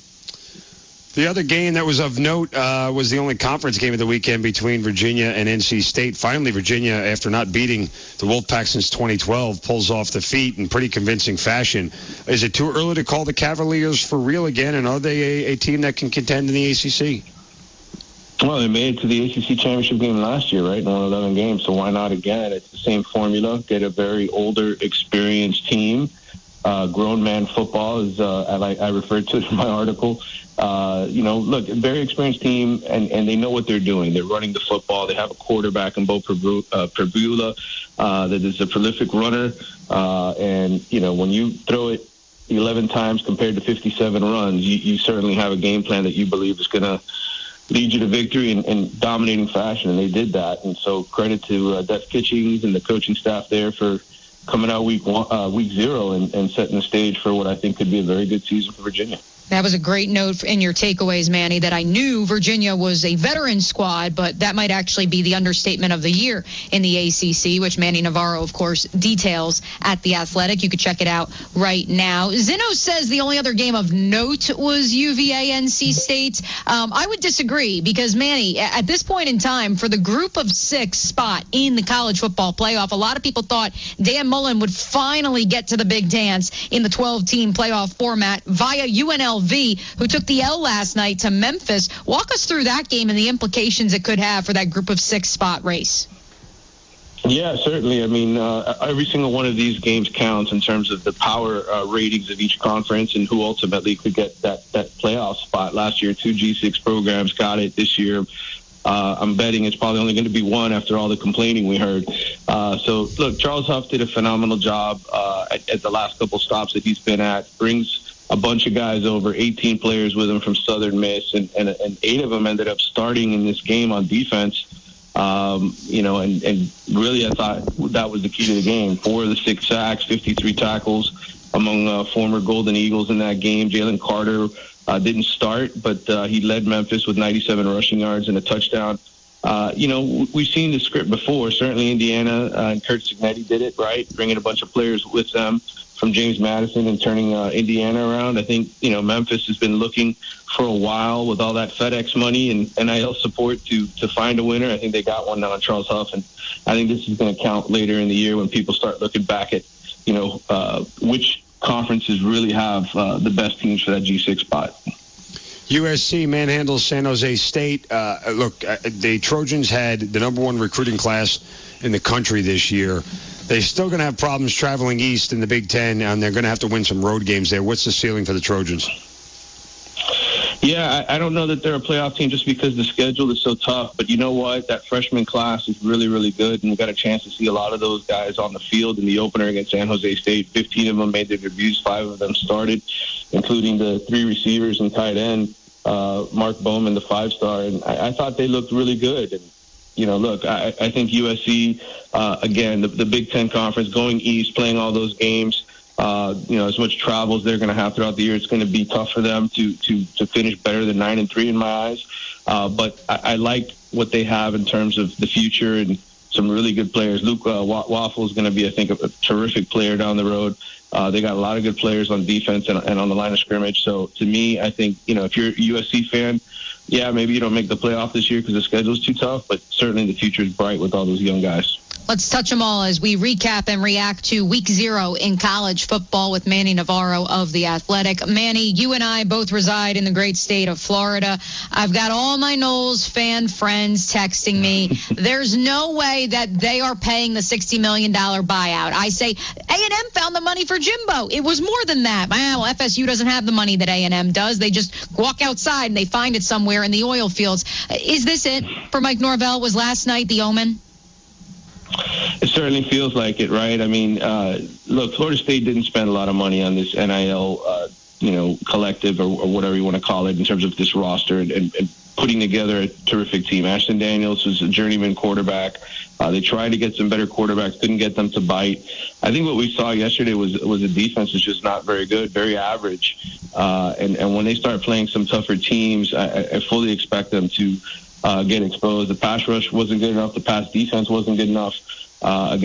[SPEAKER 2] The other game that was of note uh, was the only conference game of the weekend between Virginia and N C State. Finally, Virginia, after not beating the Wolfpack since twenty twelve, pulls off the feat in pretty convincing fashion. Is it too early to call the Cavaliers for real again, and are they a, a team that can contend in the A C C?
[SPEAKER 1] Well, they made it to the A C C championship game last year, right? In won eleven games, so why not again? It's the same formula. Get a very older, experienced team. Uh, grown man football, is uh, I, I referred to it in my article. Uh, you know, look, a very experienced team, and, and they know what they're doing. They're running the football. They have a quarterback in Bo Perbula uh, that is a prolific runner. Uh, and, you know, when you throw it eleven times compared to fifty-seven runs, you, you certainly have a game plan that you believe is going to lead you to victory in, in dominating fashion, and they did that. And so credit to uh, Def Kitchings and the coaching staff there for coming out week one, uh, week zero and, and setting the stage for what I think could be a very good season for Virginia.
[SPEAKER 6] That was a great note in your takeaways, Manny, that I knew Virginia was a veteran squad, but that might actually be the understatement of the year in the A C C, which Manny Navarro, of course, details at The Athletic. You could check it out right now. Zinno says the only other game of note was U V A N C State. Um, I would disagree because, Manny, at this point in time, for the group of six spot in the college football playoff, a lot of people thought Dan Mullen would finally get to the big dance in the twelve-team playoff format via U N L V, who took the L last night to Memphis. Walk us through that game and the implications it could have for that group of six spot race.
[SPEAKER 1] Yeah, certainly. I mean, uh, every single one of these games counts in terms of the power uh, ratings of each conference and who ultimately could get that, that playoff spot. Last year, two G six programs got it. This year, uh, I'm betting it's probably only going to be one after all the complaining we heard. Uh, so, look, Charles Huff did a phenomenal job uh, at, at the last couple stops that he's been at. Brings a bunch of guys over, eighteen players with him from Southern Miss, and, and, and eight of them ended up starting in this game on defense. Um, you know, and, and really I thought that was the key to the game. Four of the six sacks, fifty-three tackles among uh, former Golden Eagles in that game. Jalen Carter uh, didn't start, but uh, he led Memphis with ninety-seven rushing yards and a touchdown. Uh, you know, we've seen the script before. Certainly Indiana uh, and Kurt Cignetti did it, right? Bringing a bunch of players with them from James Madison and turning uh, Indiana around. I think, you know, Memphis has been looking for a while with all that FedEx money and N I L support to to find a winner. I think they got one now on Charles Huff, and I think this is going to count later in the year when people start looking back at, you know, uh, which conferences really have uh, the best teams for that G six spot.
[SPEAKER 2] U S C manhandles San Jose State. Uh, look, uh, the Trojans had the number one recruiting class in the country this year. They're still going to have problems traveling east in the Big Ten, and they're going to have to win some road games there. What's the ceiling for the Trojans?
[SPEAKER 1] Yeah, I, I don't know that they're a playoff team just because the schedule is so tough. But you know what? That freshman class is really, really good, and we got a chance to see a lot of those guys on the field in the opener against San Jose State. fifteen of them made their debuts. Five of them started, including the three receivers and tight end, uh, Mark Bowman, the five-star. And I, I thought they looked really good. And you know, look, I, I think U S C, uh, again, the, the Big Ten Conference, going east, playing all those games, uh, you know, as much travel as they're going to have throughout the year, it's going to be tough for them to, to, to finish better than nine and three in my eyes. Uh, but I, I like what they have in terms of the future and some really good players. Luke uh, Waffle is going to be, I think, a, a terrific player down the road. Uh, they got a lot of good players on defense and, and on the line of scrimmage. So to me, I think, you know, if you're a U S C fan, yeah, maybe you don't make the playoff this year because the schedule's too tough, but certainly the future is bright with all those young guys.
[SPEAKER 3] Let's touch them all as we recap and react to week zero in college football with Manny Navarro of The Athletic. Manny, you and I both reside in the great state of Florida. I've got all my Noles fan friends texting me. There's no way that they are paying the sixty million dollars buyout. I say A and M found the money for Jimbo. It was more than that. Well, F S U doesn't have the money that A and M does. They just walk outside and they find it somewhere in the oil fields. Is this it for Mike Norvell? Was last night the omen?
[SPEAKER 1] It certainly feels like it, right? I mean, uh, look, Florida State didn't spend a lot of money on this N I L, uh, you know, collective or, or whatever you want to call it in terms of this roster and, and, and putting together a terrific team. Ashton Daniels was a journeyman quarterback. Uh, they tried to get some better quarterbacks, couldn't get them to bite. I think what we saw yesterday was was a defense that's just not very good, very average. Uh, and, and when they start playing some tougher teams, I, I fully expect them to Uh, get exposed. The pass rush wasn't good enough. The pass defense wasn't good enough. Uh, again,